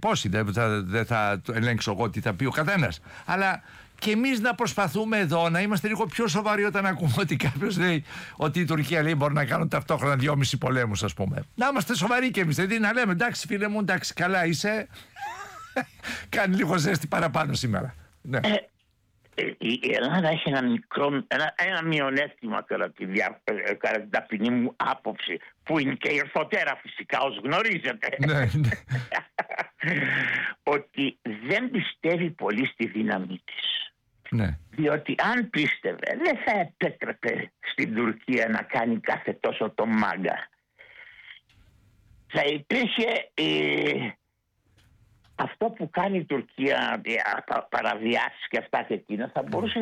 διατυπώσει. Δεν θα το ελέγξω εγώ τι θα πει ο καθένας. Αλλά και εμείς να προσπαθούμε εδώ να είμαστε λίγο πιο σοβαροί όταν ακούμε ότι κάποιος λέει ότι η Τουρκία λέει μπορεί να κάνουν ταυτόχρονα 2,5 πολέμους, ας πούμε. Να είμαστε σοβαροί και εμείς. Δηλαδή να λέμε εντάξει φίλε μου, εντάξει καλά είσαι. Κάνει λίγο ζέστη παραπάνω σήμερα. Ναι. Η Ελλάδα έχει ένα μειονέκτημα κατά την ταπεινή μου άποψη, που είναι και ορθοτέρα φυσικά, ως γνωρίζετε. Ναι. Ότι δεν πιστεύει πολύ στη δύναμή της. Ναι. Διότι αν πίστευε, δεν θα επέτρεπε στην Τουρκία να κάνει κάθε τόσο το μάγκα. Θα υπήρχε αυτό που κάνει η Τουρκία, παραβιάσεις και αυτά και εκείνα, θα μπορούσε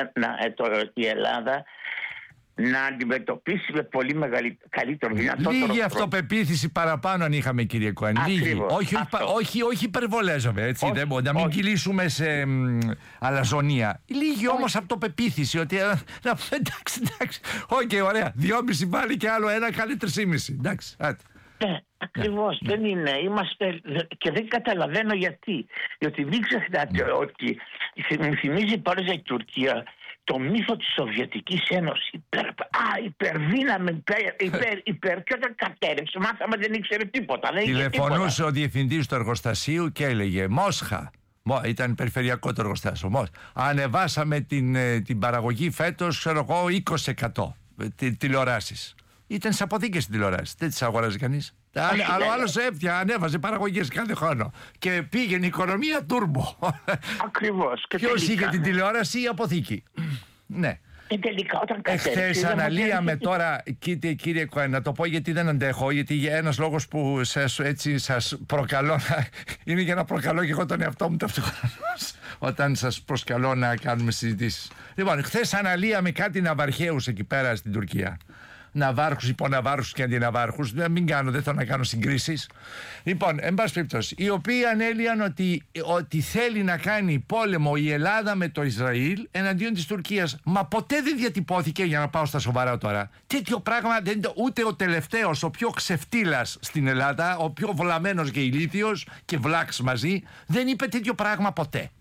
η Ελλάδα να αντιμετωπίσει με πολύ καλύτερο, δυνατότερο. Λίγη αυτοπεποίθηση παραπάνω αν είχαμε, κύριε Κοάν. Λίγη. Όχι υπερβολέζομαι, έτσι. Να μην κυλήσουμε σε αλαζονία. Λίγη όμως αυτοπεποίθηση ότι εντάξει, οκ, ωραία. 2,5 πάλι και άλλο ένα κάνει 3,5. Εντάξει, άτε. Ακριβώς, δεν είναι. Είμαστε, και δεν καταλαβαίνω γιατί. Διότι μην ξεχνάτε ότι μου θυμίζει πάρα η Τουρκία το μύθο της Σοβιετικής Ένωσης. Υπερδύναμη, και όταν κατέρευσε, μάθαμε δεν ήξερε τίποτα. Τηλεφωνούσε ο διευθυντής του εργοστασίου και έλεγε Μόσχα. Ήταν περιφερειακό το εργοστάσιο. Ανεβάσαμε την παραγωγή φέτος, ξέρω εγώ, 20% τηλεοράσεις. Ήταν σε αποθήκες στην τηλεόραση. Δεν τις αγοράζει κανείς. Άλλος ανέβαζε παραγωγές κάθε χρόνο. Και πήγαινε η οικονομία τούρμπο. Ακριβώς. Ποιος είχε την τηλεόραση, η αποθήκη. Ναι. Τελικά, όταν εχθές αναλύαμε τώρα, κύριε Κοάν, να το πω γιατί δεν αντέχω, γιατί για ένας λόγος που σας προκαλώ είναι για να προκαλώ και εγώ τον εαυτό μου ταυτόχρονος όταν σας προσκαλώ να κάνουμε συζητήσεις. Λοιπόν, χθες αναλύαμε κάτι ναυαρχαίους εκεί πέρα στην Τουρκία. Ναυάρχους, υποναυάρχους και αντιναυάρχους. Δεν θέλω να κάνω συγκρίσεις. Λοιπόν, εν πάση περιπτώσει, οι οποίοι ανέλυαν ότι θέλει να κάνει πόλεμο η Ελλάδα με το Ισραήλ εναντίον της Τουρκίας. Μα ποτέ δεν διατυπώθηκε, για να πάω στα σοβαρά τώρα, τέτοιο πράγμα. Ούτε ο τελευταίος, ο πιο ξεφτύλας στην Ελλάδα, ο πιο βλαμμένος και ηλίθιος και βλάξ μαζί, δεν είπε τέτοιο πράγμα ποτέ.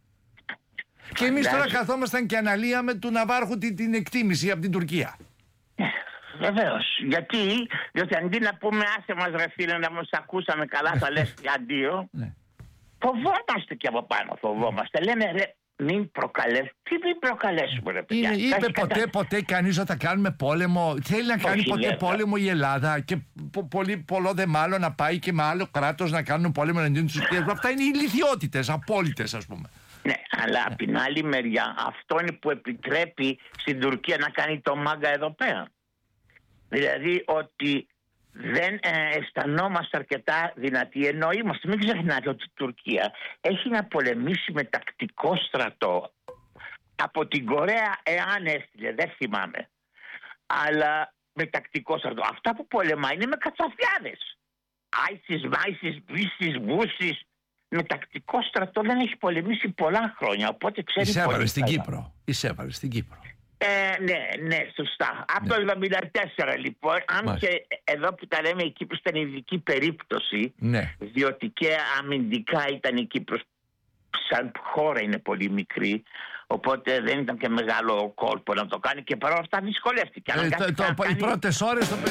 Και εμείς τώρα καθόμασταν και αναλύαμε του ναυάρχου την εκτίμηση από την Τουρκία. Βεβαίως. Διότι αντί να πούμε άσε μας ρε φίλε να μας ακούσαμε καλά θα λες αντίο, φοβόμαστε και από πάνω, φοβόμαστε. Λέμε ρε μην προκαλέσουμε. Τι μην προκαλέσουμε ρε παιδιά. Είπε ποτέ κανείς ότι θα κάνουμε πόλεμο. Θέλει να κάνει ποτέ πόλεμο η Ελλάδα και πολλό δε μάλλον να πάει και με άλλο κράτος να κάνουν πόλεμο εναντίον της Τουρκίας. Αυτά είναι ηλιθιότητες, απόλυτες ας πούμε. Ναι, αλλά από την άλλη μεριά αυτό είναι που επιτρέπει στην Τουρκία να κάνει το μάγκα εδώ πέρα. Δηλαδή ότι δεν αισθανόμαστε αρκετά δυνατοί, ενώ είμαστε. Μην ξεχνάτε ότι η Τουρκία έχει να πολεμήσει με τακτικό στρατό από την Κορέα, εάν έστειλε, δεν θυμάμαι, αλλά με τακτικό στρατό. Αυτά που πολεμάει είναι με κατσαφιάδες. Άισις, μάισις, βίσις, βούσις. Με τακτικό στρατό δεν έχει πολλά χρόνια. Οπότε ξέρει. Εισέβαλε στην Κύπρο. Ναι, σωστά. Από το 1974 λοιπόν, αν και εδώ που τα λέμε η Κύπρος ήταν ειδική περίπτωση, διότι και αμυντικά ήταν η Κύπρος σαν χώρα είναι πολύ μικρή, οπότε δεν ήταν και μεγάλο κόλπο να το κάνει και παρόλα αυτά δυσκολεύτηκε. Οι πρώτες ώρες το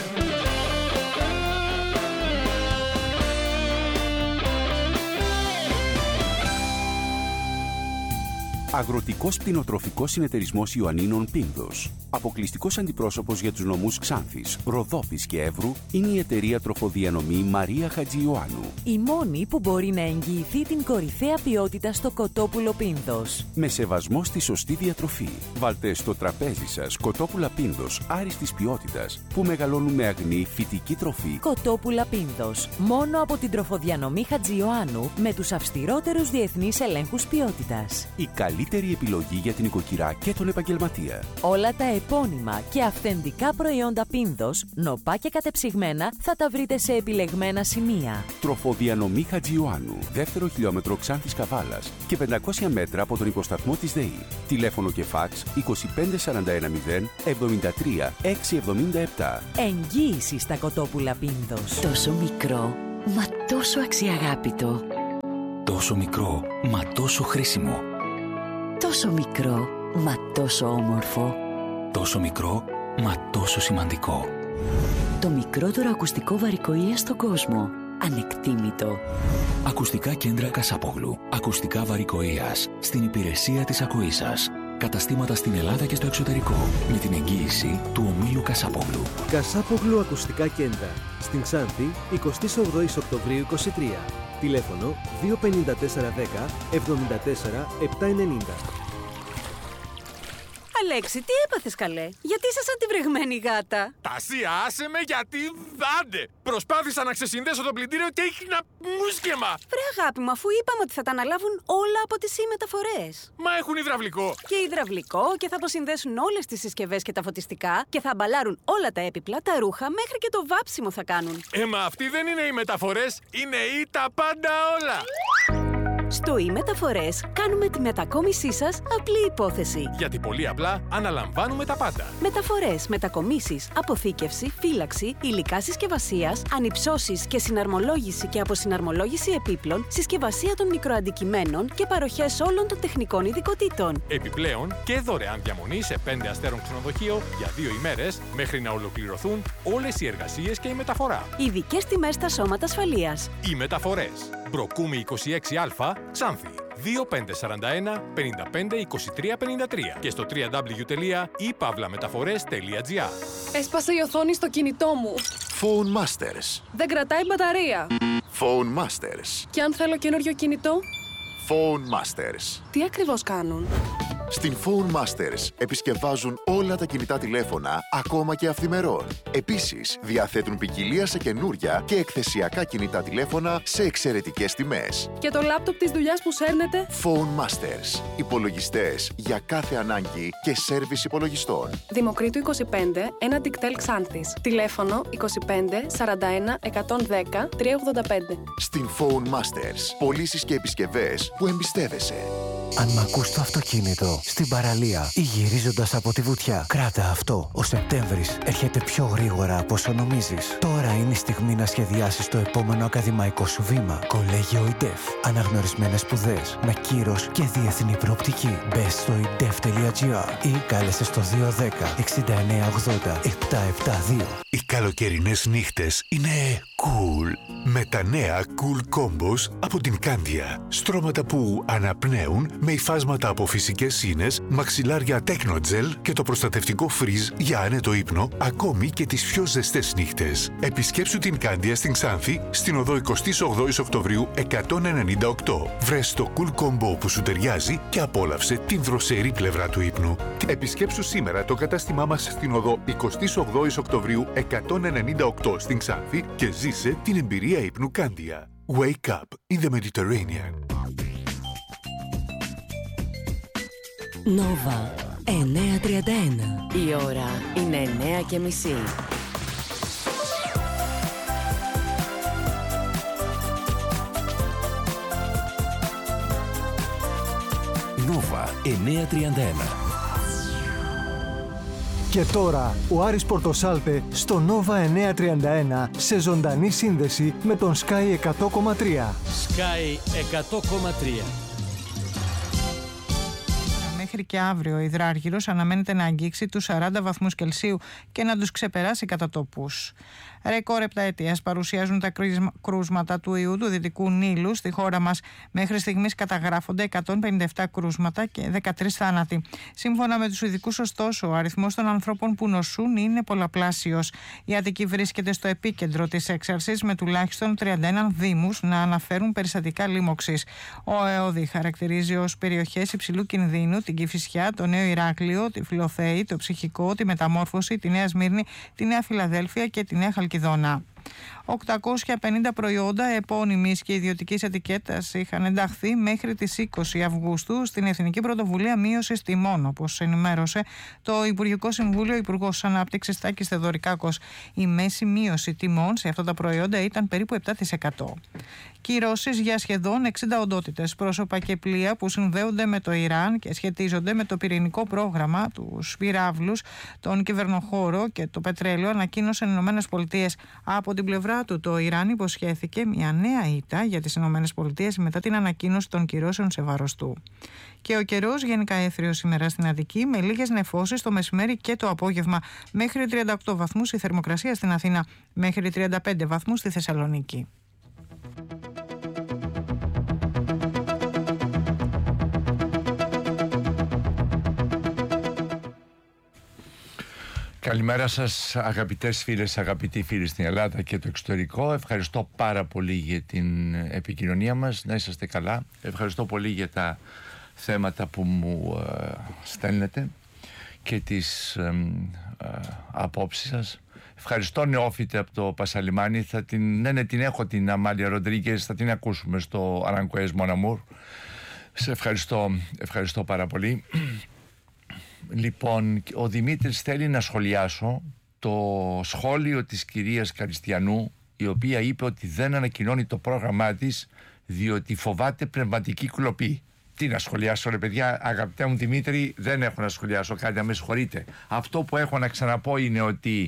Αγροτικός Κτηνοτροφικός Συνεταιρισμός Ιωαννίνων Πίνδος. Αποκλειστικός αντιπρόσωπος για τους νομούς Ξάνθης, Ροδόπης και Εύρου είναι η εταιρεία τροφοδιανομή Μαρία Χατζιωάννου. Η μόνη που μπορεί να εγγυηθεί την κορυφαία ποιότητα στο κοτόπουλο Πίνδος. Με σεβασμό στη σωστή διατροφή. Βάλτε στο τραπέζι σας κοτόπουλα Πίνδος άριστης ποιότητας που μεγαλώνουν με αγνή φυτική τροφή. Κοτόπουλα Πίνδος. Μόνο από την τροφοδιανομή Χατζιωάννου με τους αυστηρότερους διεθνείς ελέγχους ποιότητας. Η καλύτερη επιλογή για την οικοκυρά και τον επαγγελματία. Όλα τα επώνυμα και αυθεντικά προϊόντα Πίνδος, νοπά και κατεψυγμένα, θα τα βρείτε σε επιλεγμένα σημεία. Τροφοδιανομή Χατζιωάννου, δεύτερο χιλιόμετρο Ξάνθης Καβάλας και 500 μέτρα από τον υποσταθμό της ΔΕΗ. Τηλέφωνο και φάξ 25410 73 677. Εγγύηση στα κοτόπουλα Πίνδος. Τόσο μικρό, μα τόσο αξιαγάπητο. Τόσο μικρό, μα τόσο χρήσιμο. Τόσο μικρό, μα τόσο όμορφο. Τόσο μικρό, μα τόσο σημαντικό. Το μικρότερο ακουστικό βαρικοΐα στον κόσμο. Ανεκτήμητο. Ακουστικά κέντρα Κασάπογλου. Ακουστικά βαρικοΐας. Στην υπηρεσία της ακοής σας. Καταστήματα στην Ελλάδα και στο εξωτερικό. Με την εγγύηση του ομίλου Κασάπογλου. Κασάπογλου Ακουστικά Κέντρα. Στην Ξάνθη, 28 Οκτωβρίου 23. Τηλέφωνο 25410 74 790. Αλέξη, τι έπαθες καλέ? Γιατί είσαι σαν τη βρεγμένη γάτα? Τασία, άσε με γιατί δάντε! Προσπάθησα να ξεσυνδέσω το πλυντήριο και έχει ένα μουσκεμα! Βρε αγάπη μου, αφού είπαμε ότι θα τα αναλάβουν όλα από τις μεταφορές. Μα έχουν υδραυλικό! Και υδραυλικό και θα αποσυνδέσουν όλες τις συσκευές και τα φωτιστικά και θα αμπαλάρουν όλα τα έπιπλα, τα ρούχα, μέχρι και το βάψιμο θα κάνουν. Μα αυτοί δεν είναι οι μεταφορές, είναι οι τα πάντα όλα! Στο e-μεταφορές κάνουμε τη μετακόμισή σας απλή υπόθεση. Γιατί πολύ απλά αναλαμβάνουμε τα πάντα. Μεταφορές, μετακομίσεις, αποθήκευση, φύλαξη, υλικά συσκευασίας, ανυψώσεις και συναρμολόγηση και αποσυναρμολόγηση επίπλων, συσκευασία των μικροαντικειμένων και παροχές όλων των τεχνικών ειδικοτήτων. Επιπλέον και δωρεάν διαμονή σε 5 αστέρων ξενοδοχείο για 2 ημέρες μέχρι να ολοκληρωθούν όλες οι εργασίες και η μεταφορά. Ειδικές τιμές στα σώματα ασφαλείας. Οι μεταφορές. Μπροκούμη 26α, Ξάνθη. 2541 55 23 53 και στο www.ipavlametaphores.gr. Έσπασε η οθόνη στο κινητό μου. Phone Masters. Δεν κρατάει μπαταρία. Phone Masters. Και αν θέλω καινούριο κινητό? Phone Masters. Τι ακριβώς κάνουν? Στην Phone Masters επισκευάζουν όλα τα κινητά τηλέφωνα, ακόμα και αυθημερών. Επίσης, διαθέτουν ποικιλία σε καινούρια και εκθεσιακά κινητά τηλέφωνα σε εξαιρετικές τιμές. Και το λάπτοπ της δουλειάς που σέρνετε? Phone Masters. Υπολογιστές για κάθε ανάγκη και σέρβις υπολογιστών. Δημοκρίτου 25, ένα Dicktel Xanthis. Τηλέφωνο 25 41 110 385. Στην Phone Masters. πωλήσεις και επισκευές που εμπιστεύεσαι. Αν μ' ακούς στο αυτοκίνητο, στην παραλία ή γυρίζοντας από τη βουτιά, κράτα αυτό. Ο Σεπτέμβρης έρχεται πιο γρήγορα από όσο νομίζεις. Τώρα είναι η στιγμή να σχεδιάσεις το επόμενο ακαδημαϊκό σου βήμα. Κολέγιο ΙΝΤΕΦ. Αναγνωρισμένες σπουδές με κύρος και διεθνή προοπτική. Μπες στο indef.gr ή κάλεσε στο 210 6980 772. Οι καλοκαιρινές νύχτες είναι cool. Με τα νέα Cool Combos από την Candia. Στρώματα που αναπνέουν με υφάσματα από φυσικές ίνες, μαξιλάρια Technogel και το προστατευτικό φριζ για άνετο ύπνο, ακόμη και τις πιο ζεστές νύχτες. Επισκέψου την Candia στην Ξάνθη, στην οδό 28 Οκτωβρίου 198. Βρες το Cool Combo που σου ταιριάζει και απόλαυσε την δροσερή πλευρά του ύπνου. Επισκέψου σήμερα το κατάστημά μας στην οδό 28 Οκτωβρίου 198 στην Ξάνθη και ζήσε την εμπειρία ύπνου Candia. Wake up in the Mediterranean. Νόβα 9:31. Η ώρα είναι 9:30. Νόβα 9:31. Και τώρα ο Άρης Πορτοσάλτε στο Νόβα 931 σε ζωντανή σύνδεση με τον Sky 100,3. Sky 100,3. Μέχρι και αύριο ο υδράργυρος αναμένεται να αγγίξει τους 40 βαθμούς Κελσίου και να τους ξεπεράσει κατά τόπους. Ρεκόρ επταετίας παρουσιάζουν τα κρούσματα του ιού του Δυτικού Νείλου στη χώρα μας. Μέχρι στιγμής καταγράφονται 157 κρούσματα και 13 θάνατοι. Σύμφωνα με τους ειδικούς, ωστόσο, ο αριθμός των ανθρώπων που νοσούν είναι πολλαπλάσιος. Η Αττική βρίσκεται στο επίκεντρο της έξαρσης, με τουλάχιστον 31 δήμους να αναφέρουν περιστατικά λίμωξης. Ο ΕΟΔΗ χαρακτηρίζει ως περιοχές υψηλού κινδύνου την Κηφισιά, το Νέο Ηράκλειο, τη Φιλοθέη, το Ψυχικό, τη Μεταμόρφωση, τη Νέα Σμύρνη, τη Νέα Φιλαδέλφια και τη Νέα Χαλκιδόνα. 850 προϊόντα επώνυμης και ιδιωτικής ετικέτας είχαν ενταχθεί μέχρι τις 20 Αυγούστου στην Εθνική Πρωτοβουλία Μείωσης Τιμών, όπως ενημέρωσε το Υπουργικό Συμβούλιο. Υπουργός Ανάπτυξης Τάκης Θεοδωρικάκος. Η μέση μείωση τιμών σε αυτά τα προϊόντα ήταν περίπου 7%. Κυρώσεις για σχεδόν 60 οντότητες, πρόσωπα και πλοία που συνδέονται με το Ιράν και σχετίζονται με το πυρηνικό πρόγραμμα, τους πυράβλους, τον κυβερνοχώρο και το πετρέλαιο, ανακοίνωσαν οι ΗΠΑ από Από την πλευρά του, το Ιράν υποσχέθηκε μια νέα ήττα για τις ΗΠΑ μετά την ανακοίνωση των κυρώσεων σε βάρος του. Και ο καιρός γενικά έθριος σήμερα στην Αττική, με λίγες νεφώσεις το μεσημέρι και το απόγευμα. Μέχρι 38 βαθμούς η θερμοκρασία στην Αθήνα, μέχρι 35 βαθμούς στη Θεσσαλονίκη. Καλημέρα σας αγαπητές φίλες, αγαπητοί φίλοι στην Ελλάδα και το εξωτερικό. Ευχαριστώ πάρα πολύ για την επικοινωνία μας, να είσαστε καλά. Ευχαριστώ πολύ για τα θέματα που μου στέλνετε και τις απόψεις σας. Ευχαριστώ νεόφιτε από το Πασαλιμάνι. Την έχω την Αμάλια Ροντρίγκες, θα την ακούσουμε στο Αρανκοές Μοναμούρ. Σε ευχαριστώ πάρα πολύ. Λοιπόν, ο Δημήτρης θέλει να σχολιάσω το σχόλιο της κυρίας Καριστιανού, η οποία είπε ότι δεν ανακοινώνει το πρόγραμμά της διότι φοβάται πνευματική κλοπή. Τι να σχολιάσω ρε παιδιά, αγαπητέ μου Δημήτρη, δεν έχω να σχολιάσω κάτι, να με συγχωρείτε. Αυτό που έχω να ξαναπώ είναι ότι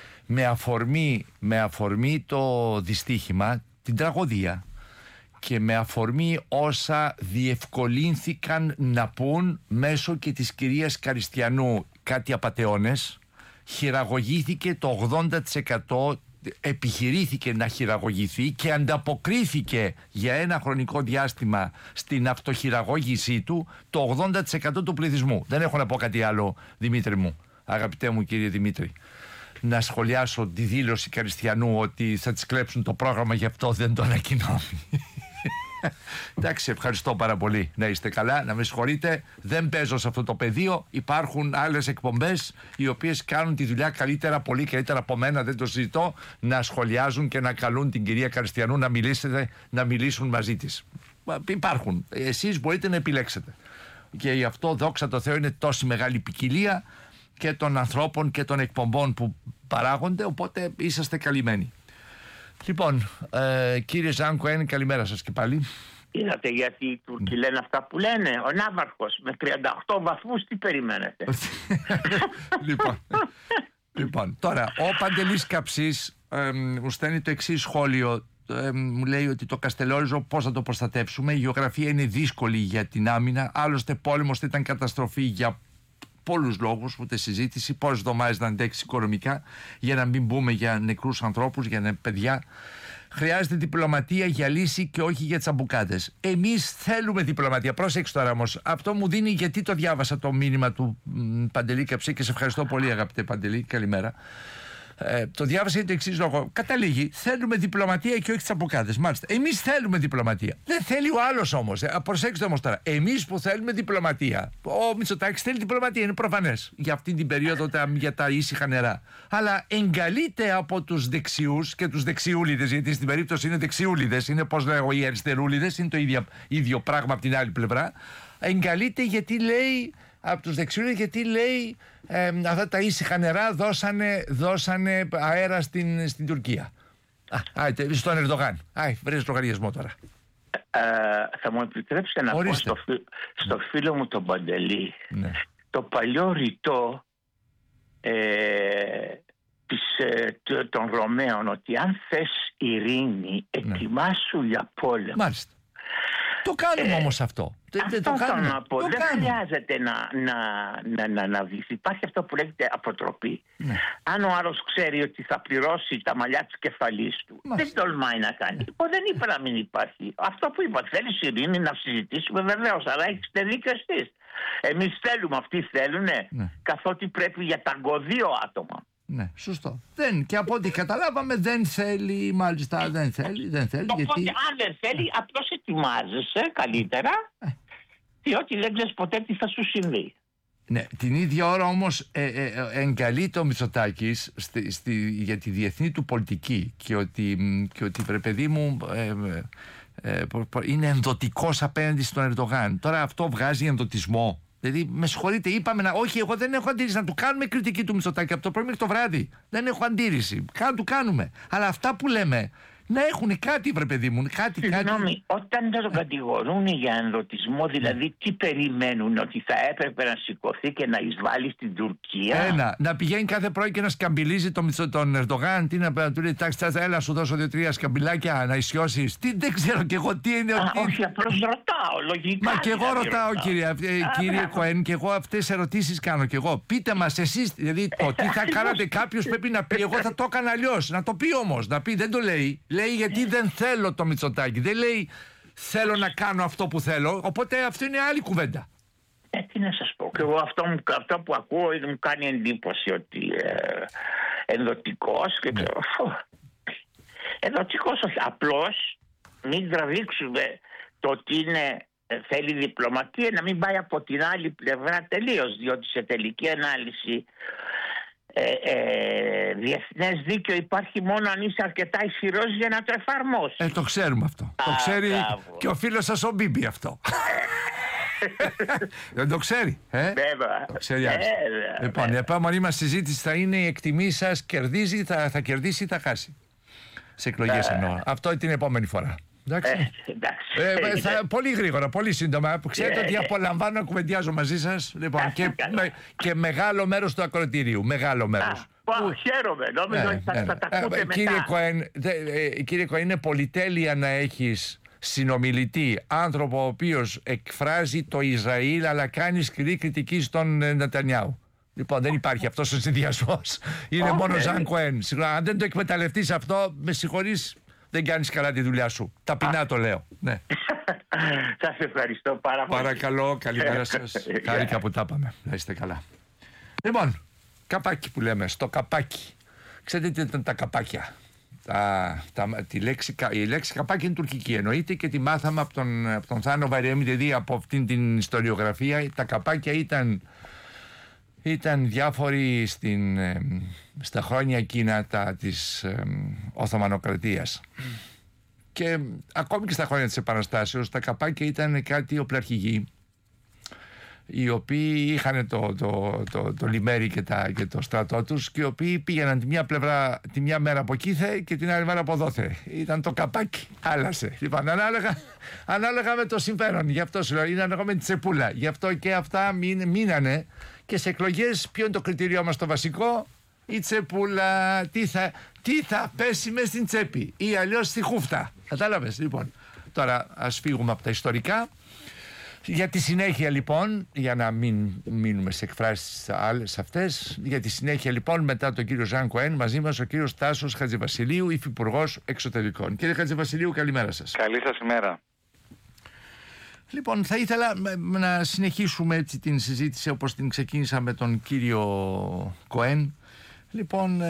με αφορμή το δυστύχημα, την τραγωδία, και με αφορμή όσα διευκολύνθηκαν να πούν μέσω και της κυρίας Καριστιανού κάτι απατεώνες, χειραγωγήθηκε το 80%, επιχειρήθηκε να χειραγωγηθεί και ανταποκρίθηκε για ένα χρονικό διάστημα στην αυτοχειραγώγησή του το 80% του πληθυσμού. Δεν έχω να πω κάτι άλλο, Δημήτρη μου, αγαπητέ μου κύριε Δημήτρη. Να σχολιάσω τη δήλωση Καριστιανού ότι θα τις κλέψουν το πρόγραμμα, γι' αυτό δεν το ανακοινώνει. Εντάξει, ευχαριστώ πάρα πολύ. Να είστε καλά, να με συγχωρείτε. Δεν παίζω σε αυτό το πεδίο. Υπάρχουν άλλες εκπομπές οι οποίες κάνουν τη δουλειά καλύτερα, πολύ καλύτερα από μένα. Δεν το συζητώ. Να σχολιάζουν και να καλούν την κυρία Καριστιανού να μιλήσουν μαζί της. Υπάρχουν. Εσείς μπορείτε να επιλέξετε. Και γι' αυτό, δόξα τω Θεώ, είναι τόση μεγάλη ποικιλία και των ανθρώπων και των εκπομπών που παράγονται. Οπότε είσαστε καλυμμένοι. Λοιπόν, κύριε Ζάνκο, καλημέρα σας και πάλι. Είδατε γιατί οι Τούρκοι λένε αυτά που λένε. Ο Ναύαρχος με 38 βαθμούς, τι περιμένετε? Λοιπόν, τώρα, ο Παντελής Καψής μου στέλνει το εξής σχόλιο. Μου λέει ότι το Καστελόριζο πώς θα το προστατεύσουμε? Η γεωγραφία είναι δύσκολη για την άμυνα. Άλλωστε πόλεμος ήταν καταστροφή για πολλούς λόγους, ούτε συζήτηση. Πόσες εβδομάδες να αντέξει οικονομικά, για να μην μπούμε για νεκρούς ανθρώπους, για παιδιά. Χρειάζεται διπλωματία για λύση και όχι για τσαμπουκάτες. Εμείς θέλουμε διπλωματία. Πρόσεξε τώρα όμως. Αυτό μου δίνει, γιατί το διάβασα το μήνυμα του Παντελή Καψή και σε ευχαριστώ πολύ αγαπητέ Παντελή. Καλημέρα. Το διάβασα για το εξής λόγο. Καταλήγει, θέλουμε διπλωματία και όχι τσαμπουκάδες. Μάλιστα. Εμείς θέλουμε διπλωματία. Δεν θέλει ο άλλος όμως. Προσέξτε όμως τώρα. Εμείς που θέλουμε διπλωματία. Ο Μητσοτάκης θέλει διπλωματία. Είναι προφανές. Για αυτή την περίοδο για τα ήσυχα νερά. Αλλά εγκαλείται από τους δεξιούς και τους δεξιούλιδες. Γιατί στην περίπτωση είναι δεξιούλιδες. Είναι, πώς λέγω, οι αριστερούλιδες. Είναι το ίδιο πράγμα από την άλλη πλευρά. Εγκαλείται γιατί λέει. Από τους δεξιούς, γιατί λέει αυτά τα ήσυχα νερά δώσανε αέρα στην Τουρκία. Στον Ερντογάν. Βρες λογαριασμό τώρα. Θα μου επιτρέψετε να πω στο φίλο μου τον Παντελή, ναι, το παλιό ρητό των Ρωμαίων, ότι αν θες ειρήνη, ετοιμάσου για πόλεμο. Μάλιστα. Το κάνουμε όμως αυτό. Αυτό θέλω να πω. Δεν χρειάζεται να βγει. Υπάρχει αυτό που λέγεται αποτροπή. Ναι. Αν ο άλλος ξέρει ότι θα πληρώσει τα μαλλιά της κεφαλής του, δεν τολμάει να κάνει. Δεν είπα να μην υπάρχει. Αυτό που είπα, θέλεις ειρήνη, να συζητήσουμε, βεβαίως, αλλά έχετε δίκιο εσείς. Εμείς θέλουμε, αυτοί θέλουνε, καθότι πρέπει για τα δύο άτομα. Ναι, σωστό. Και από ό,τι καταλάβαμε δεν θέλει, μάλιστα δεν θέλει. Οπότε γιατί... αν δεν θέλει, απλώς ετοιμάζεσαι καλύτερα, διότι δεν ξέρεις ποτέ τι θα σου συμβεί. Ναι, την ίδια ώρα όμως εγκαλείται ο Μητσοτάκης για τη διεθνή του πολιτική και ότι βρε παιδί μου είναι ενδοτικός απέναντι στον Ερντογάν. Τώρα αυτό βγάζει ενδοτισμό. Δηλαδή, με συγχωρείτε, είπαμε όχι, εγώ δεν έχω αντίρρηση να του κάνουμε κριτική του Μητσοτάκη από το πρωί μέχρι το βράδυ. Δεν έχω αντίρρηση. Του κάνουμε. Αλλά αυτά που λέμε Να έχουν κάτι, βρε παιδί μου. Συγγνώμη, όταν δεν τον κατηγορούν για ενδοτισμό, δηλαδή τι περιμένουν, ότι θα έπρεπε να σηκωθεί και να εισβάλλει στην Τουρκία? Να πηγαίνει κάθε πρωί και να σκαμπιλίζει τον Ερντογάν, τι να του λέει, τάξη, έλα σου δώσω 2-3 σκαμπιλάκια να ισιώσεις. Δεν ξέρω κι εγώ τι είναι. Όχι, απλώς ρωτάω, λογικά. Μα και εγώ ρωτάω, κύριε Κοέν, και εγώ αυτές τις ερωτήσεις κάνω κι εγώ. Πείτε μας εσείς, δηλαδή το τι θα κάνατε, κάποιος πρέπει να πει, εγώ θα το έκανα αλλιώς. Να το πει όμως, να πει, δεν το λέει. Λέει γιατί δεν θέλω το Μητσοτάκη. Δεν λέει θέλω να κάνω αυτό που θέλω. Οπότε αυτό είναι άλλη κουβέντα. Τι να σας πω. Και εγώ αυτό που ακούω μου κάνει εντύπωση ότι ενδοτικός και ενδοτικός όχι. Απλώς μην τραβήξουμε το ότι θέλει διπλωματία, να μην πάει από την άλλη πλευρά τελείως, διότι σε τελική ανάλυση διεθνές δίκαιο υπάρχει μόνο αν είσαι αρκετά ισχυρός για να το εφαρμόσεις. Το ξέρουμε αυτό. Το ξέρει και ο φίλος σας ο Μπίμπι αυτό. Δεν το ξέρει. Βέβαια. Το ξέρει. Λοιπόν, η επόμενη μας συζήτηση θα είναι η εκτιμή σας κερδίζει, θα κερδίσει ή θα χάσει. Σε εκλογές εννοώ. Αυτό την επόμενη φορά. Εντάξει. Πολύ γρήγορα, πολύ σύντομα. Ξέρετε ότι απολαμβάνω να κουβεντιάζω μαζί σας. Λοιπόν, και μεγάλο μέρος του ακροατηρίου. Μεγάλο μέρος. Χαίρομαι. Νόμιζα ότι θα τα ακούτε μετά. Κύριε Κοέν, είναι πολυτέλεια να έχεις συνομιλητή, άνθρωπο ο οποίος εκφράζει το Ισραήλ αλλά κάνει σκληρή κριτική στον Νετανιάου. Λοιπόν, δεν υπάρχει αυτός ο συνδυασμός. Είναι μόνο Ζαν Κοέν. Αν δεν το εκμεταλλευτείς αυτό, με συγχωρείς, δεν κάνεις καλά τη δουλειά σου. Ταπεινά το λέω. Ναι. Σας ευχαριστώ πάρα πολύ. Παρακαλώ, καλημέρα σας. Χάρηκα που τα είπαμε. Να είστε καλά. Λοιπόν, καπάκι που λέμε, στο καπάκι. Ξέρετε τι ήταν τα καπάκια? Η λέξη καπάκι είναι τουρκική, εννοείται, και τη μάθαμε από τον Θάνο Βαριέμι, δηλαδή από αυτήν την ιστοριογραφία. Τα καπάκια ήταν διάφοροι στα χρόνια εκείνα της Οθωμανοκρατίας. Και ακόμη και στα χρόνια της Επαναστάσεως τα καπάκια ήταν κάτι οπλαρχηγοί, οι οποίοι είχαν το λιμέρι και το στρατό τους, και οι οποίοι πήγαιναν τη μια μέρα από εκεί και την άλλη μέρα από δόθε. Ήταν το καπάκι, άλλασε. Λοιπόν, ανάλογα με το συμφέρον. Γι' αυτό σου λέω, είναι ανάλογα με τη τσεπούλα. Γι' αυτό και αυτά μείνανε. Και σε εκλογές ποιο είναι το κριτήριό μας το βασικό? Η τσεπούλα. Τι θα πέσει μες στην τσέπη, ή αλλιώς στη χούφτα. Κατάλαβες? Λοιπόν, τώρα ας φύγουμε από τα ιστορικά. Για τη συνέχεια λοιπόν, για να μην μείνουμε σε εκφράσεις άλλες αυτές, για τη συνέχεια λοιπόν, μετά τον κύριο Ζαν Κοέν, μαζί μας ο κύριος Τάσος Χατζηβασιλείου, υφυπουργός εξωτερικών. Κύριε Χατζηβασιλείου, καλημέρα σας. Καλή σας ημέρα. Λοιπόν, θα ήθελα να συνεχίσουμε έτσι την συζήτηση όπως την ξεκίνησα με τον κύριο Κοέν. Λοιπόν,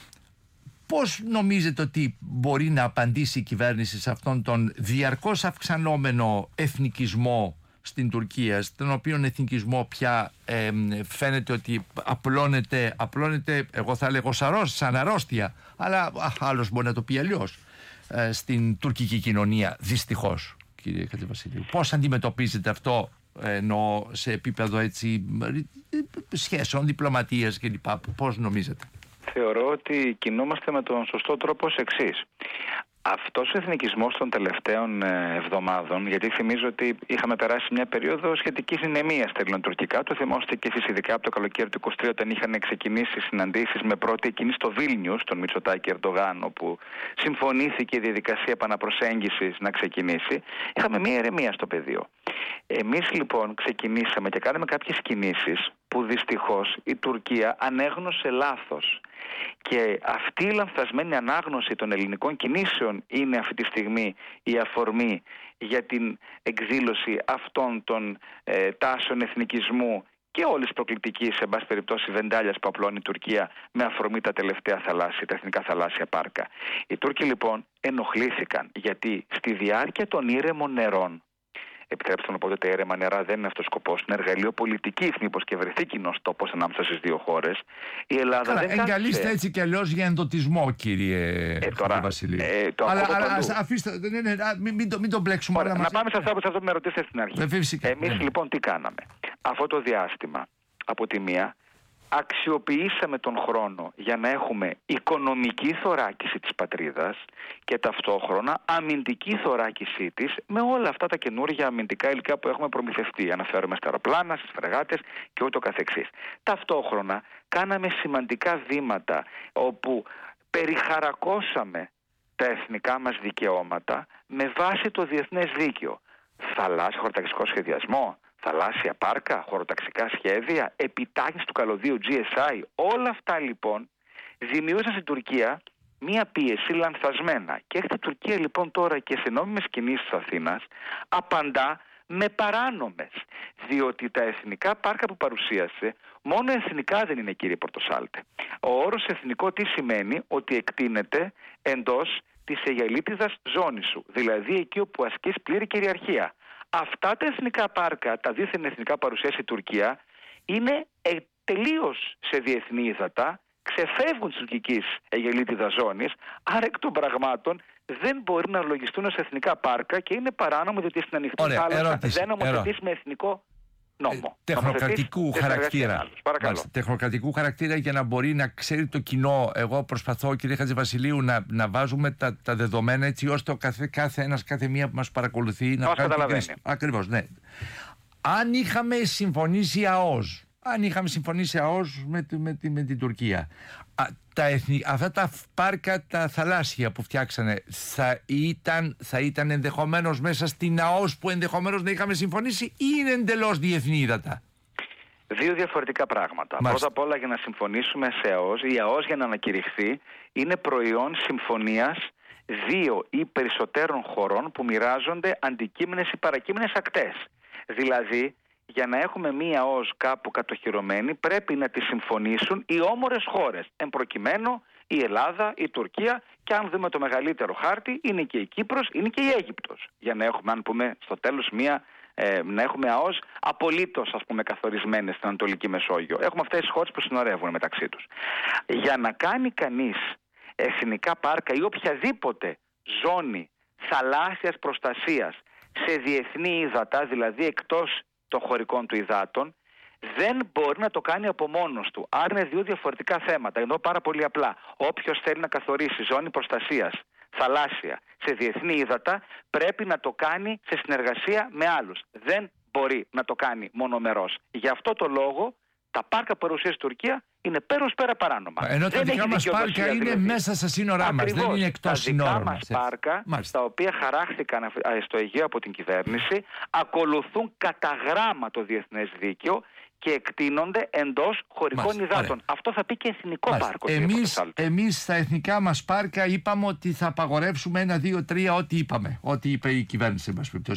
πώς νομίζετε ότι μπορεί να απαντήσει η κυβέρνηση σε αυτόν τον διαρκώς αυξανόμενο εθνικισμό στην Τουρκία, στον οποίο εθνικισμό πια φαίνεται ότι απλώνεται, εγώ θα λέγω σαν αρρώστια, αλλά άλλος μπορεί να το πει αλλιώς, στην τουρκική κοινωνία, δυστυχώς, κύριε Χατζηβασιλείου? Πώς αντιμετωπίζετε αυτό, εννοώ σε επίπεδο έτσι σχέσεων, διπλωματίας κλπ? Πώς νομίζετε? Θεωρώ ότι κινούμαστε με τον σωστό τρόπο ως εξής. Αυτός ο εθνικισμός των τελευταίων εβδομάδων, γιατί θυμίζω ότι είχαμε περάσει μια περίοδο σχετικής νηνεμίας στα ελληνοτουρκικά, το θυμόστε και εσείς ειδικά από το καλοκαίρι του 23, όταν είχαν ξεκινήσει συναντήσεις με πρώτη εκείνη στο Βίλνιους, τον Μητσοτάκη Ερντογάν, όπου συμφωνήθηκε η διαδικασία επαναπροσέγγισης να ξεκινήσει. Είχαμε μια ηρεμία στο πεδίο. Εμείς λοιπόν ξεκινήσαμε και κάναμε κάποιες κινήσεις που δυστυχώς η Τουρκία ανέγνωσε λάθος. Και αυτή η λανθασμένη ανάγνωση των ελληνικών κινήσεων είναι αυτή τη στιγμή η αφορμή για την εκδήλωση αυτών των τάσεων εθνικισμού και όλης της προκλητικής, σε πάση περιπτώσει, βεντάλιας που απλώνει η Τουρκία με αφορμή τα τελευταία τα εθνικά θαλάσσια πάρκα. Οι Τούρκοι λοιπόν ενοχλήθηκαν, γιατί στη διάρκεια των ήρεμων νερών, επιτρέψτε να πω ότι τα ήρεμα νερά δεν είναι αυτός ο σκοπός, είναι εργαλείο πολιτικής, μήπως και βρεθεί κοινός τόπος ανάμεσα στις δύο χώρες. Η Ελλάδα δεν εγκαλείστε έτσι κι αλλιώς για ενδοτισμό, κύριε Βασιλείου. Αλλά αφήστε, μην το μπλέξουμε. Ωραία, να πάμε σε αυτό που με ρωτήσατε στην αρχή. Εμείς λοιπόν τι κάναμε? Αυτό το διάστημα, από τη μία, αξιοποιήσαμε τον χρόνο για να έχουμε οικονομική θωράκιση της πατρίδας και ταυτόχρονα αμυντική θωράκισή της με όλα αυτά τα καινούργια αμυντικά υλικά που έχουμε προμηθευτεί. Αναφέρομαι στα αεροπλάνα, στις φρεγάτες και ούτω καθεξής. Ταυτόχρονα κάναμε σημαντικά βήματα όπου περιχαρακώσαμε τα εθνικά μας δικαιώματα με βάση το διεθνές δίκαιο. Θαλάσσιο χωροταξικό σχεδιασμό, θαλάσσια πάρκα, χωροταξικά σχέδια, επιτάχυνση του καλωδίου GSI. Όλα αυτά λοιπόν δημιούργησαν στην Τουρκία μία πίεση λανθασμένα. Και έρχεται η Τουρκία λοιπόν τώρα και σε νόμιμες κινήσεις της Αθήνας απαντά με παράνομες. Διότι τα εθνικά πάρκα που παρουσίασε μόνο εθνικά δεν είναι, κύριε Πορτοσάλτε. Ο όρος εθνικό τι σημαίνει? Ότι εκτείνεται εντός της αιγαλίτιδας ζώνης σου. Δηλαδή εκεί όπου ασκείς πλήρη κυριαρχία. Αυτά τα εθνικά πάρκα, τα δίθεν εθνικά παρουσίασε η Τουρκία, είναι τελείως σε διεθνή ύδατα, ξεφεύγουν της τουρκικής αιγαλίτιδας ζώνης, άρα εκ των πραγμάτων δεν μπορεί να λογιστούν ως εθνικά πάρκα και είναι παράνομο διότι στην ανοιχτή θάλασσα δεν νομοθετείς με εθνικό νόμο. Τεχνοκρατικού χαρακτήρα. Παρακαλώ. Τεχνοκρατικού χαρακτήρα για να μπορεί να ξέρει το κοινό. Εγώ προσπαθώ, κύριε Χατζηβασιλείου, να βάζουμε τα δεδομένα έτσι ώστε κάθε ένας, κάθε μία που μας παρακολουθεί να κάνει την κρίση. Ακριβώς, ναι. Αν είχαμε συμφωνήσει ΑΟΣ, με την Τουρκία, αυτά τα πάρκα τα θαλάσσια που φτιάξανε θα ήταν ενδεχομένως μέσα στην ΑΟΣ που ενδεχομένως να είχαμε συμφωνήσει ή είναι εντελώς διεθνή ύδατα? Δύο διαφορετικά πράγματα. Πρώτα απ' όλα, για να συμφωνήσουμε σε ΑΟΣ, η ΑΟΣ για να ανακηρυχθεί είναι προϊόν συμφωνίας δύο ή περισσότερων χωρών που μοιράζονται αντικείμενες ή παρακείμενες ακτές. Δηλαδή, για να έχουμε μία ΑΟΣ κάπου κατοχυρωμένη πρέπει να τη συμφωνήσουν οι όμορες χώρες. Εν προκειμένου η Ελλάδα, η Τουρκία και αν δούμε το μεγαλύτερο χάρτη είναι και η Κύπρος, είναι και η Αίγυπτος. Για να έχουμε, αν πούμε στο τέλος, να έχουμε ΑΟΣ απολύτως καθορισμένες στην Ανατολική Μεσόγειο. Έχουμε αυτές τις χώρες που συνορεύουν μεταξύ τους. Για να κάνει κανείς εθνικά πάρκα ή οποιαδήποτε ζώνη θαλάσσιας προστασίας σε διεθνή ύδατα, δηλαδή εκτός των χωρικών του υδάτων, δεν μπορεί να το κάνει από μόνος του. Άρα είναι δύο διαφορετικά θέματα. Ενώ πάρα πολύ απλά, όποιος θέλει να καθορίσει ζώνη προστασίας θαλάσσια σε διεθνή ύδατα, πρέπει να το κάνει σε συνεργασία με άλλους. Δεν μπορεί να το κάνει μονομερός. Γι' αυτό το λόγο τα πάρκα που παρουσίασε η Τουρκία είναι πέρος πέρα παράνομα. Ενώ τα δικά μας πάρκα είναι μέσα στα σύνορά μας, δεν είναι εκτός σύνορων. Τα δικά μας πάρκα, τα οποία χαράχθηκαν στο Αιγαίο από την κυβέρνηση, ακολουθούν κατά γράμμα το διεθνές δίκαιο και εκτείνονται εντός χωρικών υδάτων. Αυτό θα πει και εθνικό πάρκο. Εμείς στα εθνικά μας πάρκα είπαμε ότι θα απαγορεύσουμε 1, 2, 3 ό,τι είπαμε. Ό,τι είπε η κυβέρνηση,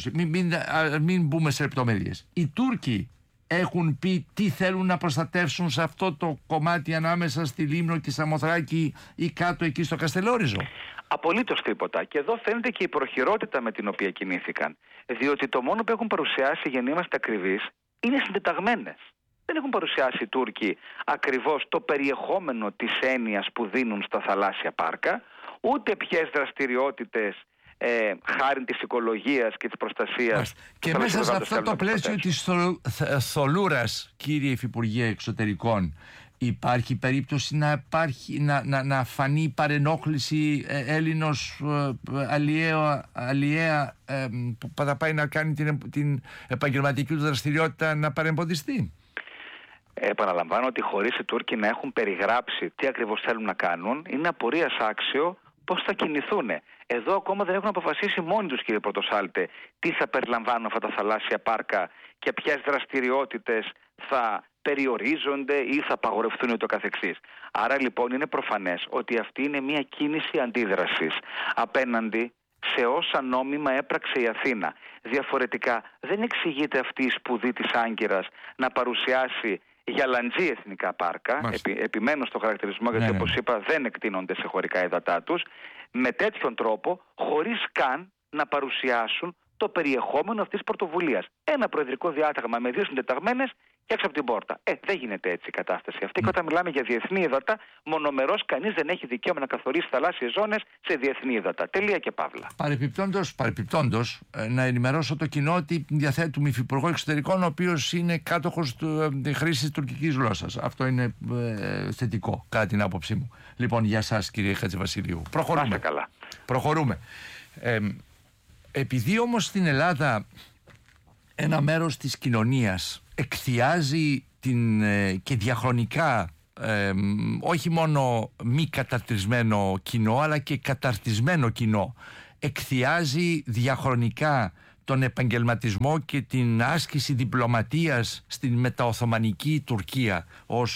μην μπούμε σε λεπτομέρειες. Οι Τούρκοι έχουν πει τι θέλουν να προστατεύσουν σε αυτό το κομμάτι ανάμεσα στη Λίμνο και Σαμοθράκη ή κάτω εκεί στο Καστελόριζο? Απολύτως τίποτα. Και εδώ φαίνεται και η προχειρότητα με την οποία κινήθηκαν. Διότι το μόνο που έχουν παρουσιάσει, για να είμαστε ακριβείς, είναι συντεταγμένες. Δεν έχουν παρουσιάσει οι Τούρκοι ακριβώς το περιεχόμενο της έννοιας που δίνουν στα θαλάσσια πάρκα, ούτε ποιες δραστηριότητες χάρη της οικολογίας και της προστασίας. Και μέσα σε αυτό το πλαίσιο της θολούρας, κύριε Υφυπουργέ Εξωτερικών, υπάρχει περίπτωση να φανεί παρενόχληση Έλληνος αλλιέα που θα πάει να κάνει την επαγγελματική του δραστηριότητα να παρεμποδιστεί? Επαναλαμβάνω ότι χωρίς οι Τούρκοι να έχουν περιγράψει τι ακριβώς θέλουν να κάνουν, είναι απορίας άξιο πώς θα κινηθούν. Εδώ ακόμα δεν έχουν αποφασίσει μόνοι τους, κύριε Πορτοσάλτε, τι θα περιλαμβάνουν αυτά τα θαλάσσια πάρκα και ποιες δραστηριότητες θα περιορίζονται ή θα απαγορευτούν ή το καθεξής. Άρα λοιπόν είναι προφανές ότι αυτή είναι μια κίνηση αντίδρασης απέναντι σε όσα νόμιμα έπραξε η Αθήνα. Διαφορετικά δεν εξηγείται αυτή η σπουδή της Άγκυρας να παρουσιάσει γαλαντζή εθνικά πάρκα, επιμένω στο χαρακτηρισμό γιατί όπως είπα δεν εκτείνονται σε χωρικά υδατά τους, με τέτοιον τρόπο χωρίς καν να παρουσιάσουν το περιεχόμενο αυτής της πρωτοβουλίας. Ένα προεδρικό διάταγμα με 2 συντεταγμένες και έξω από την πόρτα. Δεν γίνεται έτσι η κατάσταση αυτή. Και όταν μιλάμε για διεθνή ύδατα, μονομερός κανείς δεν έχει δικαίωμα να καθορίσει θαλάσσιες ζώνες σε διεθνή ύδατα. Τελεία και παύλα. Παρεπιπτόντως, να ενημερώσω το κοινό ότι διαθέτουμε υφυπουργό εξωτερικών, ο οποίος είναι κάτοχος της χρήσης τουρκικής γλώσσας. Αυτό είναι θετικό, κατά την άποψή μου. Λοιπόν, για σας, κύριε Χατζηβασιλείου. Προχωρούμε. Καλά. Προχωρούμε. Επειδή όμως στην Ελλάδα ένα μέρος της κοινωνίας εκθιάζει και διαχρονικά όχι μόνο μη καταρτισμένο κοινό, αλλά και καταρτισμένο κοινό, εκθιάζει διαχρονικά τον επαγγελματισμό και την άσκηση διπλωματίας στην μεταοθωμανική Τουρκία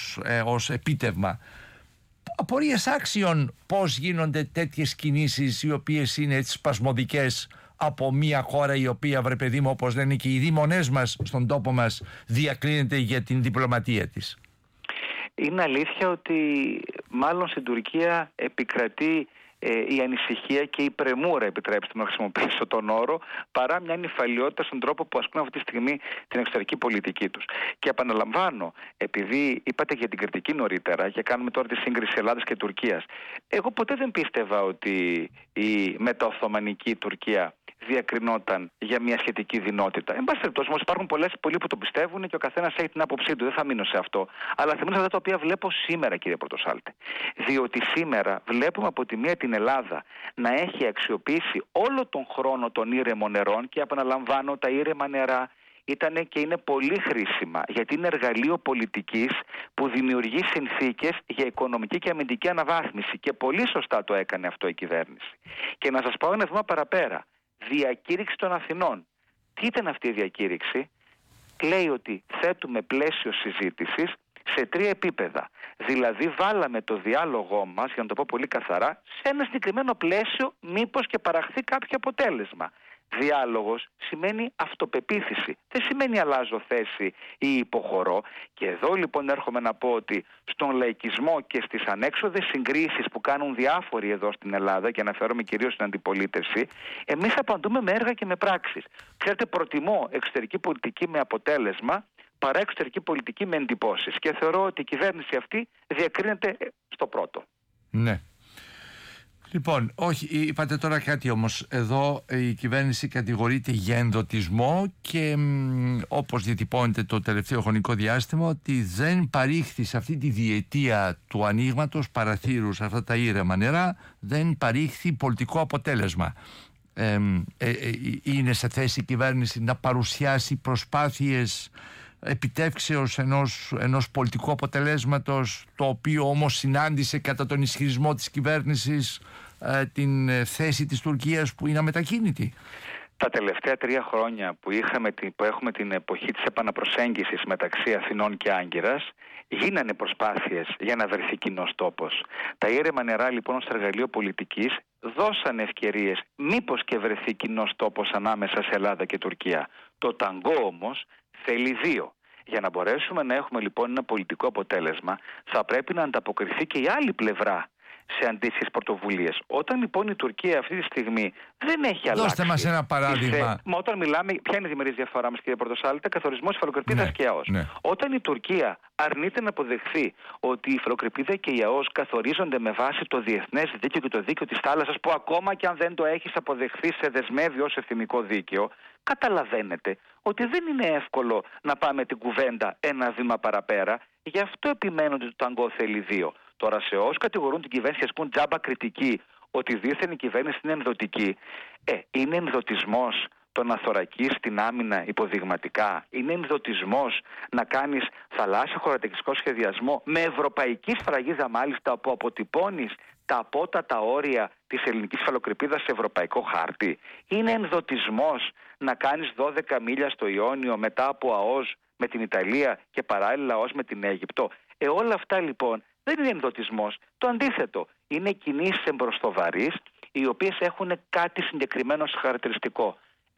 ως επίτευγμα. Απορίες άξιων πώς γίνονται τέτοιες κινήσεις οι οποίες είναι έτσι σπασμωδικές από μια χώρα η οποία, βρε παιδί μου, όπως λένε και οι δήμονές μας στον τόπο μας, διακρίνεται για την διπλωματία της. Είναι αλήθεια ότι μάλλον στην Τουρκία επικρατεί η ανησυχία και η πρεμούρα, επιτρέψτε μου να χρησιμοποιήσω τον όρο, παρά μια νυφαλιότητα στον τρόπο που ασκούν αυτή τη στιγμή την εξωτερική πολιτική τους. Και επαναλαμβάνω, επειδή είπατε για την κριτική νωρίτερα και κάνουμε τώρα τη σύγκριση Ελλάδας και Τουρκίας, εγώ ποτέ δεν πίστευα ότι η μεταοθωμανική Τουρκία διακρινόταν για μια σχετική δυνότητα. Εν πάση περιπτώσει, όμως υπάρχουν πολλοί που το πιστεύουν και ο καθένας έχει την άποψή του. Δεν θα μείνω σε αυτό. Αλλά θυμίζω αυτά τα οποία βλέπω σήμερα, κύριε Πρωτοσάλτε. Διότι σήμερα βλέπουμε από τη μία την Ελλάδα να έχει αξιοποιήσει όλο τον χρόνο των ήρεμων νερών, και επαναλαμβάνω, τα ήρεμα νερά ήταν και είναι πολύ χρήσιμα, γιατί είναι εργαλείο πολιτικής που δημιουργεί συνθήκες για οικονομική και αμυντική αναβάθμιση. Και πολύ σωστά το έκανε αυτό η κυβέρνηση. Και να σας πάω ένα βήμα παραπέρα. Διακήρυξη των Αθηνών. Τι ήταν αυτή η διακήρυξη? Λέει ότι θέτουμε πλαίσιο συζήτησης σε 3 επίπεδα. Δηλαδή βάλαμε το διάλογό μας, για να το πω πολύ καθαρά, σε ένα συγκεκριμένο πλαίσιο, μήπως και παραχθεί κάποιο αποτέλεσμα. Διάλογος σημαίνει αυτοπεποίθηση. Δεν σημαίνει αλλάζω θέση ή υποχωρώ. Και εδώ λοιπόν έρχομαι να πω ότι στον λαϊκισμό και στις ανέξοδες συγκρίσεις που κάνουν διάφοροι εδώ στην Ελλάδα, και αναφέρομαι κυρίως στην αντιπολίτευση, εμείς απαντούμε με έργα και με πράξεις. Ξέρετε, προτιμώ εξωτερική πολιτική με αποτέλεσμα παρά εξωτερική πολιτική με εντυπώσεις. Και θεωρώ ότι η κυβέρνηση αυτή διακρίνεται στο πρώτο. Ναι. Λοιπόν, όχι, είπατε τώρα κάτι όμως. Εδώ η κυβέρνηση κατηγορείται για ενδοτισμό και όπως διατυπώνεται το τελευταίο χρονικό διάστημα, ότι δεν παρήχθη σε αυτή τη διετία του ανοίγματος παραθύρου σε αυτά τα ήρεμα νερά, δεν παρήχθη πολιτικό αποτέλεσμα. Είναι σε θέση η κυβέρνηση να παρουσιάσει προσπάθειες επιτεύξεως ενός πολιτικού αποτελέσματος, το οποίο όμως συνάντησε κατά τον ισχυρισμό της κυβέρνησης την θέση της Τουρκίας που είναι αμετακίνητη? Τα τελευταία 3 χρόνια που έχουμε την εποχή της επαναπροσέγγισης μεταξύ Αθηνών και Άγκυρας, γίνανε προσπάθειες για να βρεθεί κοινός τόπος. Τα ήρεμα νερά λοιπόν ως εργαλείο πολιτικής δώσαν ευκαιρίες μήπως και βρεθεί κοινός τόπος ανάμεσα σε Ελλάδα και Τουρκία. Το ταγκό όμως θέλει 2. Για να μπορέσουμε να έχουμε λοιπόν ένα πολιτικό αποτέλεσμα, θα πρέπει να ανταποκριθεί και η άλλη πλευρά σε αντίστοιχες πρωτοβουλίες. Όταν λοιπόν η Τουρκία αυτή τη στιγμή δεν έχει αλλάξει. Δώστε μας ένα παράδειγμα. Μα όταν μιλάμε, ποια είναι η διμερής διαφορά μας, κύριε Πρωτοσάλτε? Καθορισμός υφαλοκρηπίδας και ΑΟΣ. Ναι. Όταν η Τουρκία αρνείται να αποδεχθεί ότι η υφαλοκρηπίδα και η ΑΟΣ καθορίζονται με βάση το διεθνές δίκαιο και το δίκαιο της θάλασσας, που ακόμα και αν δεν το έχεις αποδεχθεί σε δεσμεύει ως εθνικό δίκαιο, καταλαβαίνετε ότι δεν είναι εύκολο να πάμε την κουβέντα ένα βήμα παραπέρα. Γι' αυτό επιμένω ότι το ταγκό θέλει 2. Τώρα, σε όσους κατηγορούν την κυβέρνηση και ασκούν τζάμπα κριτική ότι δίθεν η κυβέρνηση είναι ενδοτική, είναι ενδοτισμός το να θωρακείς την άμυνα υποδειγματικά? Είναι ενδοτισμός να κάνεις θαλάσσιο χωροταξικό σχεδιασμό με ευρωπαϊκή σφραγίδα, μάλιστα, που αποτυπώνεις τα απότατα όρια της ελληνικής υφαλοκρηπίδας σε ευρωπαϊκό χάρτη? Είναι ενδοτισμός να κάνεις 12 μίλια στο Ιόνιο μετά από ΑΟΣ με την Ιταλία και παράλληλα ΑΟΣ με την Αίγυπτο? Όλα αυτά λοιπόν δεν είναι ενδοτισμός. Το αντίθετο. Είναι κινήσεις εμπροστοβαρείς, οι οποίες έχουν κάτι συγκεκριμένο χαρακτηριστικό.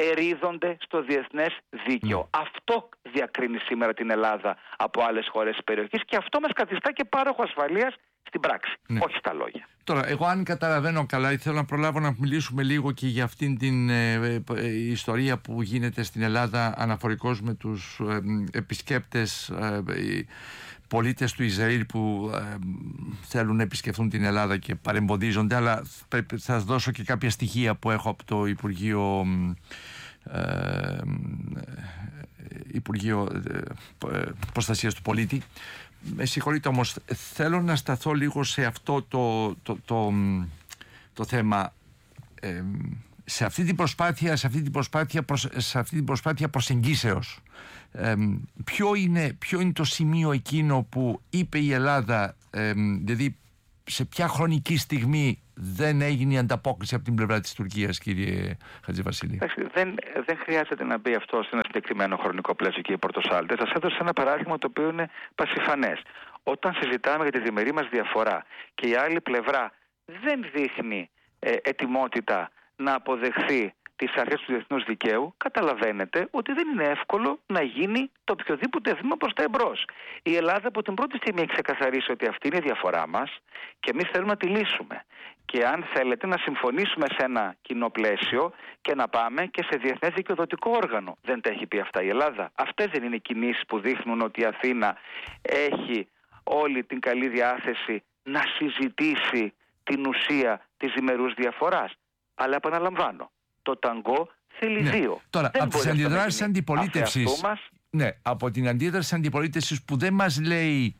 ερίδονται στο διεθνές δίκαιο. Αυτό διακρίνει σήμερα την Ελλάδα από άλλες χώρες της περιοχής και αυτό μας καθιστά και πάροχο ασφαλείας στην πράξη, όχι στα λόγια. Τώρα, εγώ αν καταλαβαίνω καλά, ήθελα να προλάβω να μιλήσουμε λίγο και για αυτήν την ιστορία που γίνεται στην Ελλάδα αναφορικώς με τους επισκέπτες, πολίτες του Ισραήλ που θέλουν να επισκεφθούν την Ελλάδα και παρεμποδίζονται, αλλά θα σας δώσω και κάποια στοιχεία που έχω από το Υπουργείο Προστασίας του Πολίτη. Με συγχωρείτε όμως, θέλω να σταθώ λίγο σε αυτό το θέμα, σε αυτή την προσπάθεια προσεγγίσεως. Ποιο είναι το σημείο εκείνο που είπε η Ελλάδα, δηλαδή σε ποια χρονική στιγμή δεν έγινε η ανταπόκριση από την πλευρά της Τουρκίας, κύριε Χατζηβασίλη? Δεν χρειάζεται να μπει αυτό σε ένα συγκεκριμένο χρονικό πλαίσιο, κύριε Πορτοσάλτε. Σας έδωσα ένα παράδειγμα το οποίο είναι πασιφανές. Όταν συζητάμε για τη διμερή μας διαφορά και η άλλη πλευρά δεν δείχνει ετοιμότητα να αποδεχθεί τις αρχές του διεθνούς δικαίου, καταλαβαίνετε ότι δεν είναι εύκολο να γίνει το οποιοδήποτε βήμα προς τα εμπρός. Η Ελλάδα από την πρώτη στιγμή έχει ξεκαθαρίσει ότι αυτή είναι η διαφορά μας και εμείς θέλουμε να τη λύσουμε. Και αν θέλετε να συμφωνήσουμε σε ένα κοινό πλαίσιο και να πάμε και σε διεθνές δικαιοδοτικό όργανο. Δεν τα έχει πει αυτά η Ελλάδα? Αυτές δεν είναι οι κινήσεις που δείχνουν ότι η Αθήνα έχει όλη την καλή διάθεση να συζητήσει την ουσία της διμερούς διαφοράς? Αλλά επαναλαμβάνω, το ταγκό θέλει δύο. Τώρα, από τις αντιδράσεις αντιπολίτευσης, από την αντίδραση αντιπολίτευσης που δεν μας λέει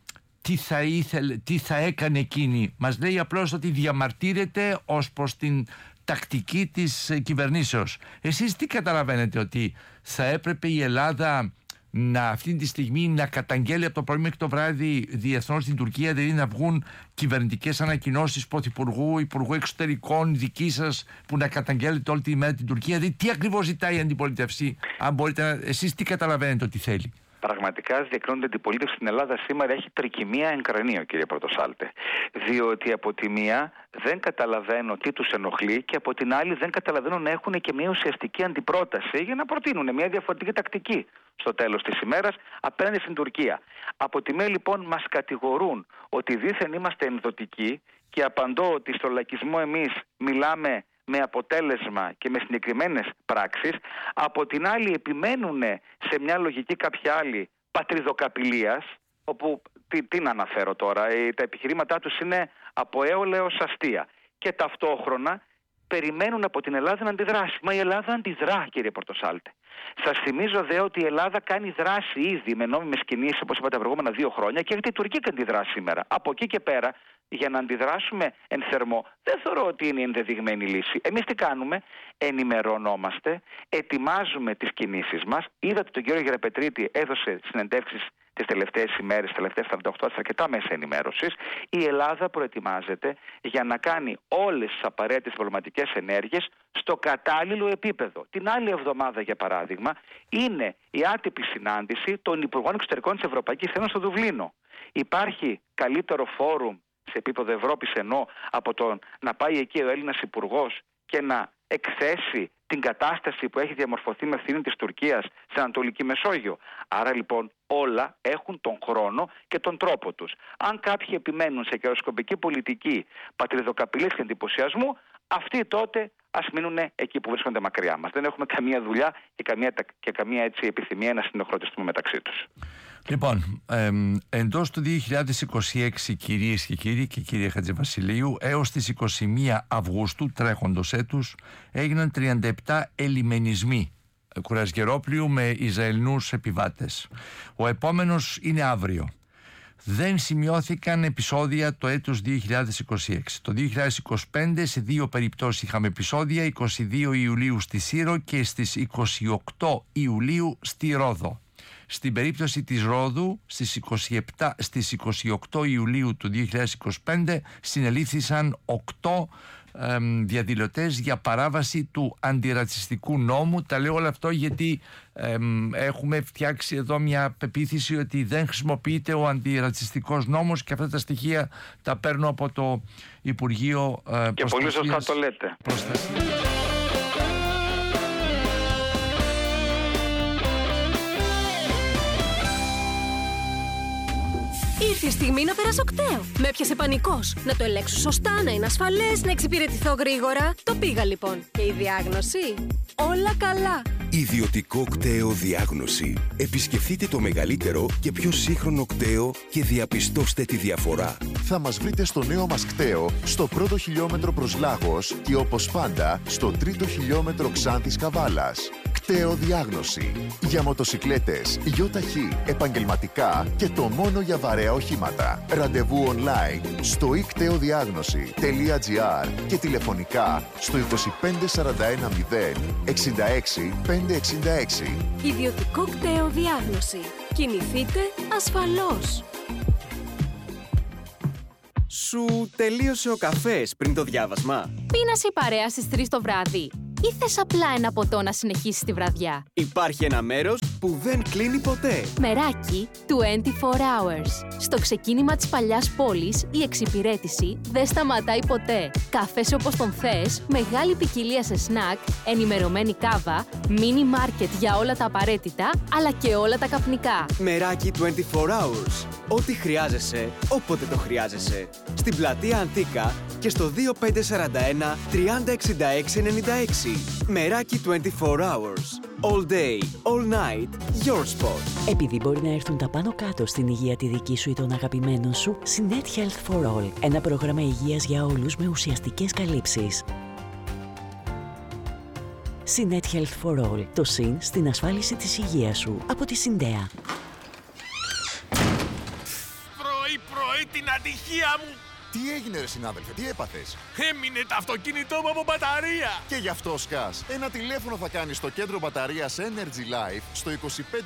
τι θα έκανε εκείνη, μας λέει απλώς ότι διαμαρτύρεται ως προς την τακτική της κυβερνήσεως. Εσείς τι καταλαβαίνετε, ότι θα έπρεπε η Ελλάδα αυτή τη στιγμή να καταγγέλει από το πρωί μέχρι το βράδυ διεθνώς στην Τουρκία, δηλαδή να βγουν κυβερνητικές ανακοινώσεις Πρωθυπουργού, Υπουργού Εξωτερικών, δική σας, που να καταγγέλλετε όλη τη μέρα την Τουρκία? Δηλαδή τι ακριβώς ζητάει η αντιπολίτευση? Αν μπορείτε, εσείς τι καταλαβαίνετε ότι θέλει? Πραγματικά διακρίνονται την αντιπολίτευση στην Ελλάδα σήμερα, έχει τρικυμία εν κρανίο, κύριε Πορτοσάλτε. Διότι από τη μία δεν καταλαβαίνω τι τους ενοχλεί και από την άλλη δεν καταλαβαίνω να έχουν και μια ουσιαστική αντιπρόταση για να προτείνουν μια διαφορετική τακτική στο τέλος της ημέρας απέναντι στην Τουρκία. Από τη μία λοιπόν μας κατηγορούν ότι δήθεν είμαστε ενδοτικοί και απαντώ ότι στο λαϊκισμό εμείς μιλάμε με αποτέλεσμα και με συγκεκριμένες πράξεις. Από την άλλη επιμένουν σε μια λογική κάποια άλλη πατριδοκαπηλείας, όπου τι να αναφέρω τώρα, τα επιχειρήματά τους είναι από έολα έως αστεία, και ταυτόχρονα περιμένουν από την Ελλάδα να αντιδράσει. Μα η Ελλάδα αντιδρά, κύριε Πορτοσάλτε. Σας θυμίζω δε ότι η Ελλάδα κάνει δράση ήδη με νόμιμες κινήσεις, όπως είπα, τα προηγούμενα 2 χρόνια, και έρχεται η Τουρκία και αντιδρά σήμερα. Από εκεί και πέρα, για να αντιδράσουμε εν θερμό, δεν θεωρώ ότι είναι η ενδεδειγμένη λύση. Εμείς τι κάνουμε? Ενημερωνόμαστε, ετοιμάζουμε τις κινήσεις μας. Είδατε τον κύριο Γεραπετρίτη έδωσε συνεντεύξεις τις τελευταίες ημέρες, τις τελευταίες 48 ώρες, αρκετά μέσα ενημέρωσης. Η Ελλάδα προετοιμάζεται για να κάνει όλες τις απαραίτητες διπλωματικές ενέργειες στο κατάλληλο επίπεδο. Την άλλη εβδομάδα, για παράδειγμα, είναι η άτυπη συνάντηση των Υπουργών Εξωτερικών της Ευρωπαϊκής Ένωσης στο Δουβλίνο. Υπάρχει καλύτερο φόρουμ σε επίπεδο Ευρώπης από το να πάει εκεί ο Έλληνας Υπουργός και να εκθέσει την κατάσταση που έχει διαμορφωθεί με ευθύνη της Τουρκίας στην Ανατολική Μεσόγειο? Άρα λοιπόν όλα έχουν τον χρόνο και τον τρόπο τους. Αν κάποιοι επιμένουν σε καιροσκοπική πολιτική πατριδοκαπηλής και εντυπωσιασμού, αυτοί τότε ας μείνουν εκεί που βρίσκονται μακριά μας. Δεν έχουμε καμία δουλειά και καμία έτσι επιθυμία να συνοχρωτιστούμε μεταξύ τους. Λοιπόν, εντός του 2026, κυρίες και κύριοι και κύριε Χατζηβασιλείου, έως τις 21 Αυγούστου τρέχοντος έτους έγιναν 37 ελιμενισμοί κουρασγερόπλοιου με Ισραηλινούς επιβάτες. Ο επόμενος είναι αύριο. Δεν σημειώθηκαν επεισόδια το έτος 2026. Το 2025 σε 2 περιπτώσεις είχαμε επεισόδια, 22 Ιουλίου στη Σύρο και στις 28 Ιουλίου στη Ρόδο. Στην περίπτωση της Ρόδου, στις 28 Ιουλίου του 2025 συνελήφθησαν 8 διαδηλωτές για παράβαση του αντιρατσιστικού νόμου. Τα λέω όλο αυτό γιατί έχουμε φτιάξει εδώ μια πεποίθηση ότι δεν χρησιμοποιείται ο αντιρατσιστικός νόμος, και αυτά τα στοιχεία τα παίρνω από το Υπουργείο και πολύ σωστά το λέτε. στιγμή να περάσω κταίο. Με έπιασε πανικός. Να το ελέγξω σωστά, να είναι ασφαλές, να εξυπηρετηθώ γρήγορα. Το πήγα λοιπόν. Και η διάγνωση? Όλα καλά. Ιδιωτικό κταίο διάγνωση. Επισκεφτείτε το μεγαλύτερο και πιο σύγχρονο κταίο και διαπιστώστε τη διαφορά. Θα μας βρείτε στο νέο μας κταίο, στο πρώτο χιλιόμετρο προς Λάγος και όπως πάντα στο τρίτο χιλιόμετρο Ξάνθης Καβάλας. Κταίο διάγνωση. Για μοτοσικλέτες, ΙΟΤΑΧΗ, επαγγελματικά και το μόνο για βαρέα οχήματα. Ραντεβού online στο ikteudiagnosi.gr και τηλεφωνικά στο 25 41 0 66 566. Ιδιωτικό κταίο διάγνωση. Κινηθείτε ασφαλώς. Σου τελείωσε ο καφές πριν το διάβασμα? Πίνασε η παρέα στις 3 το βράδυ ή θες απλά ένα ποτό να συνεχίσεις τη βραδιά? Υπάρχει ένα μέρος που δεν κλείνει ποτέ. Μεράκι 24 hours. Στο ξεκίνημα της παλιάς πόλης η εξυπηρέτηση δεν σταματάει ποτέ. Καφές όπως τον θες, μεγάλη ποικιλία σε σνακ, ενημερωμένη κάβα, μίνι μάρκετ για όλα τα απαραίτητα, αλλά και όλα τα καπνικά. Μεράκι 24 hours. Ό,τι χρειάζεσαι, όποτε το χρειάζεσαι. Στην πλατεία Αντίκα και στο 2541 3066 96. Μεράκι 24 hours. All day, all night, your spot. Επειδή μπορεί να έρθουν τα πάνω κάτω στην υγεία τη δική σου ή των αγαπημένων σου, Sinet Health for All. Ένα πρόγραμμα υγείας για όλους με ουσιαστικές καλύψεις. Sinet Health for All. Το συν στην ασφάλιση της υγείας σου. Από τη Συντέα. Πρωί την ατυχία μου! Τι έγινε ρε συνάδελφε, τι έπαθες? Έμεινε το αυτοκίνητό μου από μπαταρία! Και γι' αυτό σκάς. Ένα τηλέφωνο θα κάνεις στο κέντρο μπαταρίας Energy Life στο 25410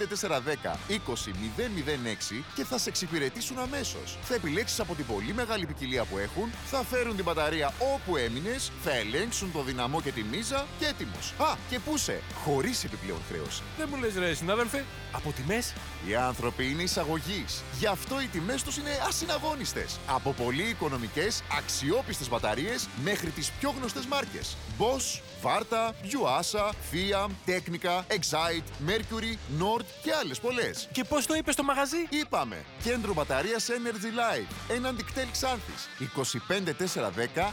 20006 και θα σε εξυπηρετήσουν αμέσως. Θα επιλέξεις από την πολύ μεγάλη ποικιλία που έχουν, θα φέρουν την μπαταρία όπου έμεινες, θα ελέγξουν το δυναμό και τη μίζα και έτοιμος. Α, και πούσε, χωρίς επιπλέον χρέωση. Δεν μου λες ρε συνάδελφε, από τιμές? Οι άνθρωποι είναι εισαγωγής. Γι' αυτό οι τιμές τους είναι ασυναγώνιστες. Από πολύ οικονομικές, αξιόπιστες μπαταρίες μέχρι τις πιο γνωστές μάρκες. Bosch, Varta, Yuasa, Fiat, Technica, Excite, Mercury, Nord και άλλες πολλές. Και πώς το είπες στο μαγαζί? Είπαμε, κέντρο μπαταρίας Energy Life, έναν δικτέλ Ξάνθης, 25410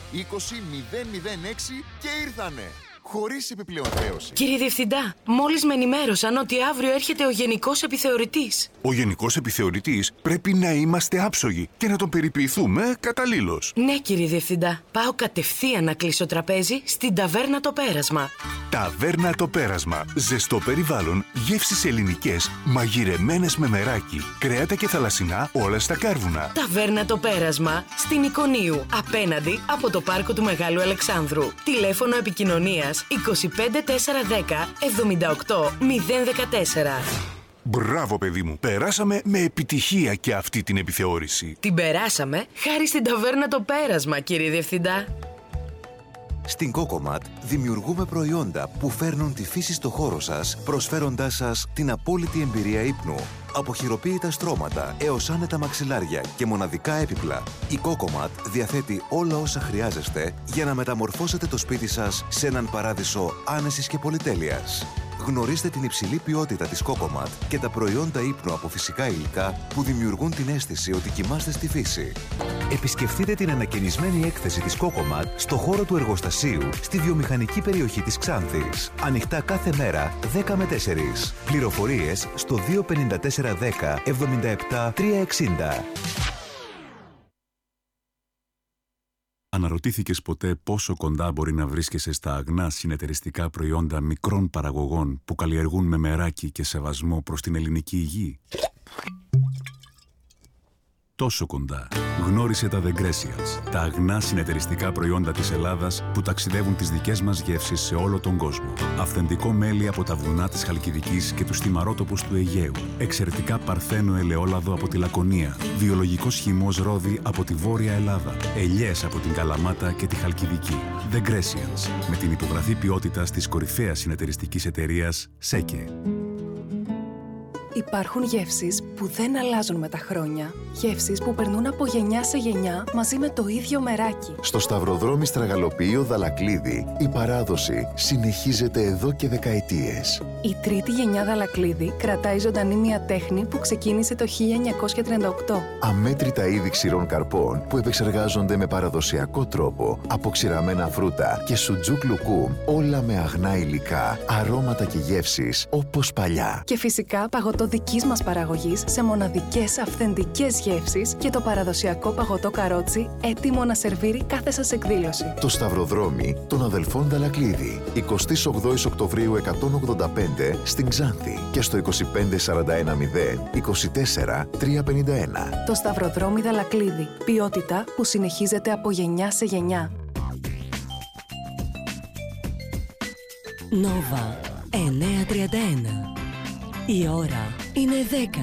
20006 και ήρθανε. Χωρίς επιπλέον χρέωση. Κύριε Διευθυντά, μόλις με ενημέρωσαν ότι αύριο έρχεται ο Γενικός Επιθεωρητής. Ο Γενικός Επιθεωρητής πρέπει να είμαστε άψογοι και να τον περιποιηθούμε καταλήλως. Ναι, κύριε Διευθυντά. Πάω κατευθείαν να κλείσω τραπέζι στην Ταβέρνα το Πέρασμα. Ταβέρνα το Πέρασμα. Ζεστό περιβάλλον, γεύσεις ελληνικές, μαγειρεμένες με μεράκι, κρέατα και θαλασσινά, όλα στα κάρβουνα. Ταβέρνα το Πέρασμα, στην Ικονίου, απέναντι από το πάρκο του Μεγάλου Αλεξάνδρου. Τηλέφωνο επικοινωνίας 25410 78 014. Μπράβο παιδί μου, περάσαμε με επιτυχία και αυτή την επιθεώρηση. Την περάσαμε χάρη στην Ταβέρνα το Πέρασμα, κύριε Διευθυντά. Στην Cocomat δημιουργούμε προϊόντα που φέρνουν τη φύση στο χώρο σας, προσφέροντάς σας την απόλυτη εμπειρία ύπνου. Από χειροποίητα στρώματα έως άνετα μαξιλάρια και μοναδικά έπιπλα, η Cocomat διαθέτει όλα όσα χρειάζεστε για να μεταμορφώσετε το σπίτι σας σε έναν παράδεισο άνεσης και πολυτέλειας. Γνωρίστε την υψηλή ποιότητα της Cocomat και τα προϊόντα ύπνου από φυσικά υλικά που δημιουργούν την αίσθηση ότι κοιμάστε στη φύση. Επισκεφτείτε την ανακαινισμένη έκθεση της Cocomat στο χώρο του εργοστασίου στη βιομηχανική περιοχή της Ξάνθης. Ανοιχτά κάθε μέρα 10 με 4. Πληροφορίες στο 25410 77 360. Αναρωτήθηκες ποτέ πόσο κοντά μπορεί να βρίσκεσαι στα αγνά συνεταιριστικά προϊόντα μικρών παραγωγών που καλλιεργούν με μεράκι και σεβασμό προς την ελληνική υγεία? Τόσο κοντά. Γνώρισε τα The Grecians, τα αγνά συνεταιριστικά προϊόντα της Ελλάδας που ταξιδεύουν τις δικές μας γεύσεις σε όλο τον κόσμο. Αυθεντικό μέλι από τα βουνά της Χαλκιδικής και τους θυμαρότοπους του Αιγαίου. Εξαιρετικά παρθένο ελαιόλαδο από τη Λακωνία. Βιολογικός χυμός ρόδι από τη Βόρεια Ελλάδα. Ελιές από την Καλαμάτα και τη Χαλκιδική. The Grecians, με την υπογραφή ποιότητας της κορυφαίας συνεταιριστικής εταιρείας ΣΕΚΕ. Υπάρχουν γεύσεις που δεν αλλάζουν με τα χρόνια. Γεύσεις που περνούν από γενιά σε γενιά μαζί με το ίδιο μεράκι. Στο Σταυροδρόμι Στραγαλοποιείο Δαλακλίδη, η παράδοση συνεχίζεται εδώ και δεκαετίες. Η τρίτη γενιά Δαλακλίδη κρατάει ζωντανή μια τέχνη που ξεκίνησε το 1938. Αμέτρητα είδη ξηρών καρπών που επεξεργάζονται με παραδοσιακό τρόπο, από ξηραμένα φρούτα και σουτζούκ λουκούμ, όλα με αγνά υλικά, αρώματα και γεύσεις όπως παλιά. Και φυσικά παγωτό δικής μας παραγωγής σε μοναδικές αυθεντικές γεύσεις και το παραδοσιακό παγωτό καρότσι έτοιμο να σερβίρει κάθε σας εκδήλωση. Το Σταυροδρόμι των αδελφών Δαλακλίδη, 28 Οκτωβρίου 185 στην Ξάνθη και στο 25410 24 351. Το Σταυροδρόμι Δαλακλίδη. Ποιότητα που συνεχίζεται από γενιά σε γενιά. Νόβα 931. Η ώρα είναι 10.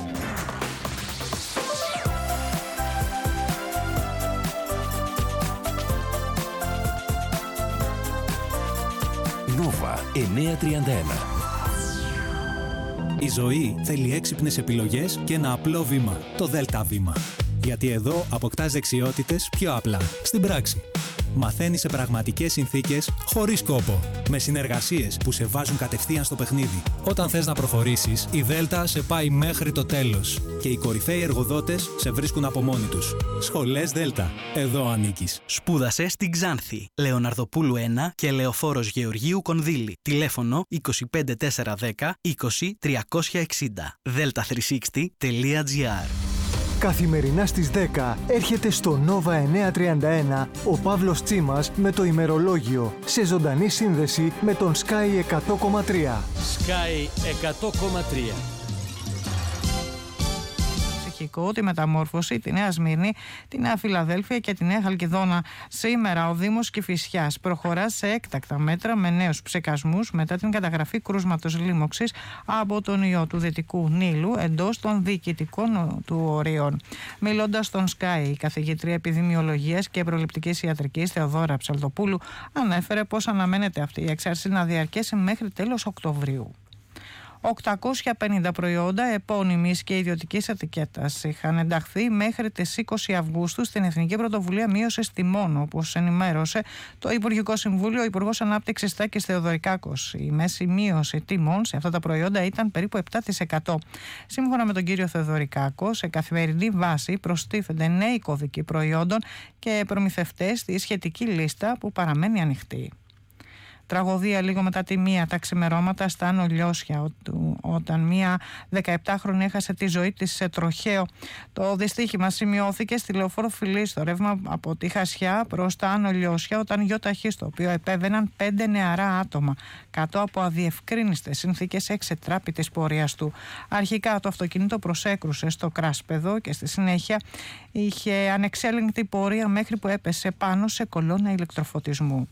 Νόβα 931. Η ζωή θέλει έξυπνες επιλογές και ένα απλό βήμα. Το Δέλτα Βήμα. Γιατί εδώ αποκτάς δεξιότητες πιο απλά, στην πράξη. Μαθαίνεις σε πραγματικές συνθήκες, χωρίς κόπο. Με συνεργασίες που σε βάζουν κατευθείαν στο παιχνίδι. Όταν θες να προχωρήσεις, η Δέλτα σε πάει μέχρι το τέλος. Και οι κορυφαίοι εργοδότες σε βρίσκουν από μόνοι τους. Σχολές Δέλτα. Εδώ ανήκεις. Σπούδασε στην Ξάνθη. Λεωναρδοπούλου 1 και Λεωφόρος Γεωργίου Κονδύλη. Τηλέφωνο 25410 20 360. delta360.gr. Καθημερινά στις 10 έρχεται στο Νόβα 931 ο Παύλος Τσίμας με το ημερολόγιο σε ζωντανή σύνδεση με τον Sky 100,3. Sky 100,3. Τη μεταμόρφωση, τη Νέα Σμύρνη, τη Νέα Φιλαδέλφια και τη Νέα Χαλκιδόνα. Σήμερα ο Δήμος Κηφισιάς προχωρά σε έκτακτα μέτρα με νέους ψεκασμούς μετά την καταγραφή κρούσματος λίμωξης από τον ιό του Δυτικού Νείλου εντός των διοικητικών του ορίων. Μιλώντας στον Sky, η καθηγήτρια επιδημιολογίας και προληπτικής ιατρικής Θεοδώρα Ψαλτοπούλου ανέφερε πως αναμένεται αυτή η εξάρτηση να διαρκέσει μέχρι τέλος Οκτωβρίου. 850 προϊόντα επώνυμης και ιδιωτικής ετικέτας είχαν ενταχθεί μέχρι τις 20 Αυγούστου στην Εθνική Πρωτοβουλία Μείωσης Τιμών, όπως ενημέρωσε το Υπουργικό Συμβούλιο, ο Υπουργός Ανάπτυξης Τάκης Θεοδωρικάκος. Η μέση μείωση τιμών σε αυτά τα προϊόντα ήταν περίπου 7%. Σύμφωνα με τον κύριο Θεοδωρικάκο, σε καθημερινή βάση προστίθενται νέοι κωδικοί προϊόντων και προμηθευτές στη σχετική λίστα που παραμένει ανοιχτή. Τραγωδία λίγο μετά τη 1 τα ξημερώματα στα Άνω Λιώσια, όταν μία 17χρονη έχασε τη ζωή της σε τροχαίο. Το δυστύχημα σημειώθηκε στη Λεωφόρο Φιλής στο ρεύμα από τη Χασιά προς τα Άνω Λιώσια, όταν γιο ταχύ στο οποίο επέβαιναν 5 νεαρά άτομα κάτω από αδιευκρίνιστες συνθήκες εξετράπη της πορείας του. Αρχικά το αυτοκίνητο προσέκρουσε στο κράσπεδο και στη συνέχεια είχε ανεξέλεγκτη πορεία μέχρι που έπεσε πάνω σε κολόνα ηλεκτροφωτισμού.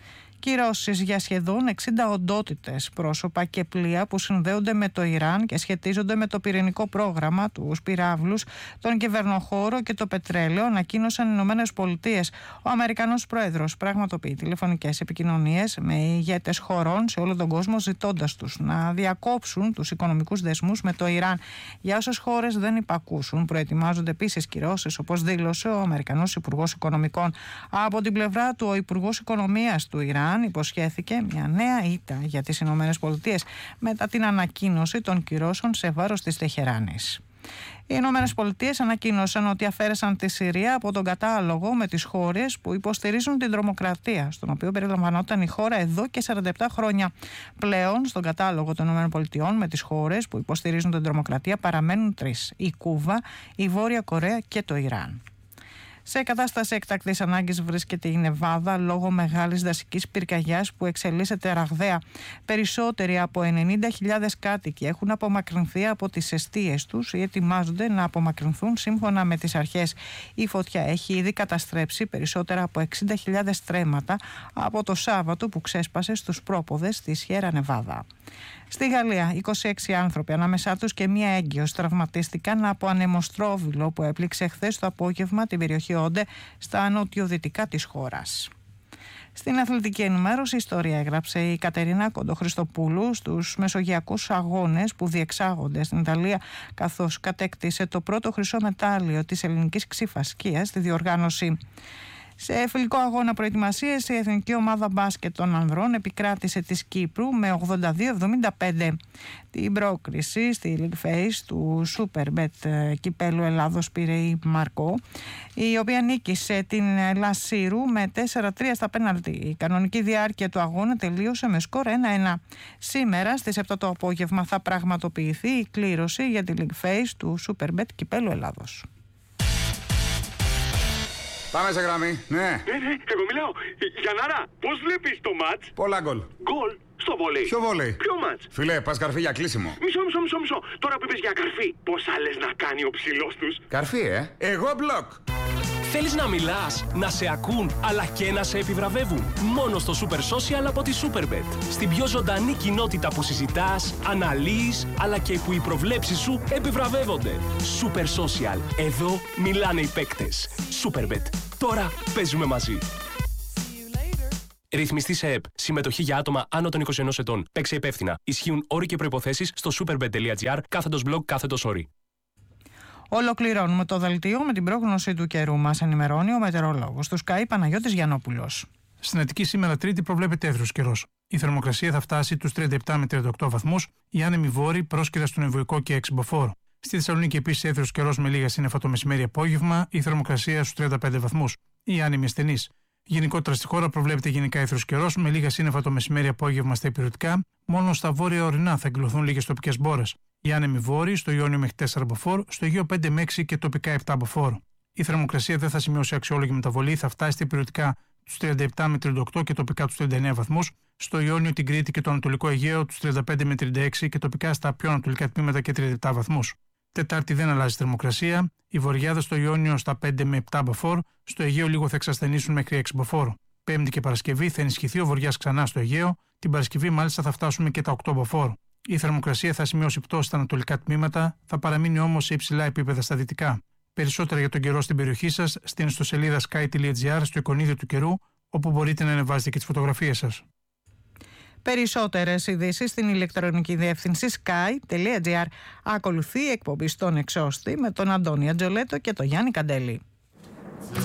Κυρώσεις για σχεδόν 60 οντότητες, πρόσωπα και πλοία που συνδέονται με το Ιράν και σχετίζονται με το πυρηνικό πρόγραμμα, τους πυράβλους, τον κυβερνοχώρο και το πετρέλαιο, ανακοίνωσαν οι Ηνωμένες Πολιτείες. Ο Αμερικανός Πρόεδρος πραγματοποιεί τηλεφωνικές επικοινωνίες με ηγέτες χωρών σε όλο τον κόσμο, ζητώντας τους να διακόψουν τους οικονομικούς δεσμούς με το Ιράν. Για όσες χώρες δεν υπακούσουν, προετοιμάζονται επίσης κυρώσεις, όπως δήλωσε ο Αμερικανός Υπουργός Οικονομικών. Από την πλευρά του, ο Υπουργός Οικονομίας του Ιράν υποσχέθηκε μια νέα ήττα για τις Ηνωμένες Πολιτείες μετά την ανακοίνωση των κυρώσεων σε βάρος της Τεχεράνης. Οι Ηνωμένες Πολιτείες ανακοίνωσαν ότι αφαίρεσαν τη Συρία από τον κατάλογο με τις χώρες που υποστηρίζουν την τρομοκρατία, στον οποίο περιλαμβανόταν η χώρα εδώ και 47 χρόνια. Πλέον, στον κατάλογο των Ηνωμένων Πολιτειών με τις χώρες που υποστηρίζουν την τρομοκρατία παραμένουν 3: η Κούβα, η Βόρεια Κορέα και το Ιράν. Σε κατάσταση έκτακτης ανάγκης βρίσκεται η Νεβάδα λόγω μεγάλης δασικής πυρκαγιάς που εξελίσσεται ραγδαία. Περισσότεροι από 90.000 κάτοικοι έχουν απομακρυνθεί από τις εστίες τους ή ετοιμάζονται να απομακρυνθούν σύμφωνα με τις αρχές. Η φωτιά έχει ήδη καταστρέψει περισσότερα από 60.000 στρέμματα από το Σάββατο που ξέσπασε στους πρόποδες της Σιέρα Νεβάδα. Στη Γαλλία, 26 άνθρωποι, ανάμεσά τους και μία έγκυος, τραυματίστηκαν από ανεμοστρόβιλο που έπληξε χθες το απόγευμα την περιοχή Όντε στα νοτιοδυτικά της χώρας. Στην αθλητική ενημέρωση ιστορία έγραψε η Κατερίνα Κοντοχρηστοπούλου στους μεσογειακούς αγώνες που διεξάγονται στην Ιταλία, καθώς κατέκτησε το πρώτο χρυσό μετάλλιο της ελληνικής ξιφασκίας στη διοργάνωση. Σε φιλικό αγώνα προετοιμασίες, η εθνική ομάδα μπάσκετ των ανδρών επικράτησε της Κύπρου με 82-75. Την πρόκριση στη League Phase του Superbet κυπέλου Ελλάδος πήρε η Μαρκό, η οποία νίκησε την Λασίρου με 4-3 στα πέναλτι. Η κανονική διάρκεια του αγώνα τελείωσε με σκορ 1-1. Σήμερα στις 7 το απόγευμα θα πραγματοποιηθεί η κλήρωση για τη League Phase του Superbet κυπέλου Ελλάδος. Πάμε σε γραμμή, ναι. Ναι, εγώ μιλάω. Γιαννάρα, πώς βλέπεις το μάτς? Πολλά γκολ. Γκολ στο βόλεϊ. Ποιο βόλεϊ? Ποιο μάτς? Φίλε, πας καρφί για κλείσιμο. Μισό. Τώρα που είπες για καρφί, πόσα λες να κάνει ο ψηλός τους? Καρφί, Εγώ μπλοκ. Θέλεις να μιλάς, να σε ακούν, αλλά και να σε επιβραβεύουν? Μόνο στο Super Social από τη Superbet. Στην πιο ζωντανή κοινότητα που συζητάς, αναλύεις, αλλά και που οι προβλέψεις σου επιβραβεύονται. Super Social. Εδώ μιλάνε οι παίκτες. Superbet. Τώρα παίζουμε μαζί. Ρυθμιστή σε ΕΠ. Συμμετοχή για άτομα άνω των 21 ετών. Παίξε υπεύθυνα. Ισχύουν όροι και προϋποθέσεις στο superbet.gr/blog/όροι. Ολοκληρώνουμε το δελτίο με την πρόγνωση του καιρού. Μας ενημερώνει ο μετεωρολόγος του Sky Παναγιώτης Γιαννόπουλος. Στην Αττική σήμερα Τρίτη προβλέπεται έθρος καιρός. Η θερμοκρασία θα φτάσει τους 37 με 38 βαθμούς, οι άνεμοι βόρειοι πρόσκειρα στον Εμβουϊκό και Εξυμποφόρο. Στη Θεσσαλονίκη επίσης έθρος καιρός με λίγα σύννεφα το μεσημέρι απόγευμα, η θερμοκρασία στους 35 βαθμούς, οι άνεμοι ασθενείς. Γενικότερα στη χώρα προβλέπεται γενικά έθρος καιρός με λίγα σύννεφα το μεσημέρι απόγευμα στα υπηρετικά, μόνο στα βόρεια ορεινά θα εκδηλωθούν λίγες τοπικές μπόρες. Οι άνεμοι βόρειοι στο Ιόνιο μέχρι 4 μποφόρ, στο Αιγαίο 5 με 6 και τοπικά 7 μποφόρ. Η θερμοκρασία δεν θα σημειώσει αξιόλογη μεταβολή, θα φτάσει στα υπηρετικά τους 37 με 38 και τοπικά τους 39 βαθμούς, στο Ιόνιο, την Κρήτη και το Ανατολικό Αιγαίο τους 35 με 36 και τοπικά στα πιο ανατολικά τμήματα και 37 βαθμούς. Τετάρτη δεν αλλάζει θερμοκρασία, οι βορειάδες στο Ιόνιο στα 5 με 7 μποφόρ, στο Αιγαίο λίγο θα εξασθενήσουν μέχρι 6 μποφόρ. Πέμπτη και Παρασκευή θα ενισχυθεί ο βοριάς ξανά στο Αιγαίο, την Παρασκευή μάλιστα θα φτάσουμε και τα 8 μποφόρ. Η θερμοκρασία θα σημειώσει πτώση στα ανατολικά τμήματα, θα παραμείνει όμως σε υψηλά επίπεδα στα δυτικά. Περισσότερα για τον καιρό στην περιοχή σας στην ιστοσελίδα sky.gr στο εικονίδιο του καιρού, όπου μπορείτε να ανεβάσετε και τις φωτογραφίες σας. Περισσότερες ειδήσεις στην ηλεκτρονική διεύθυνση sky.gr. Ακολουθεί η εκπομπή στον Εξώστη με τον Αντώνη Αντζολέτο και τον Γιάννη Καντέλη.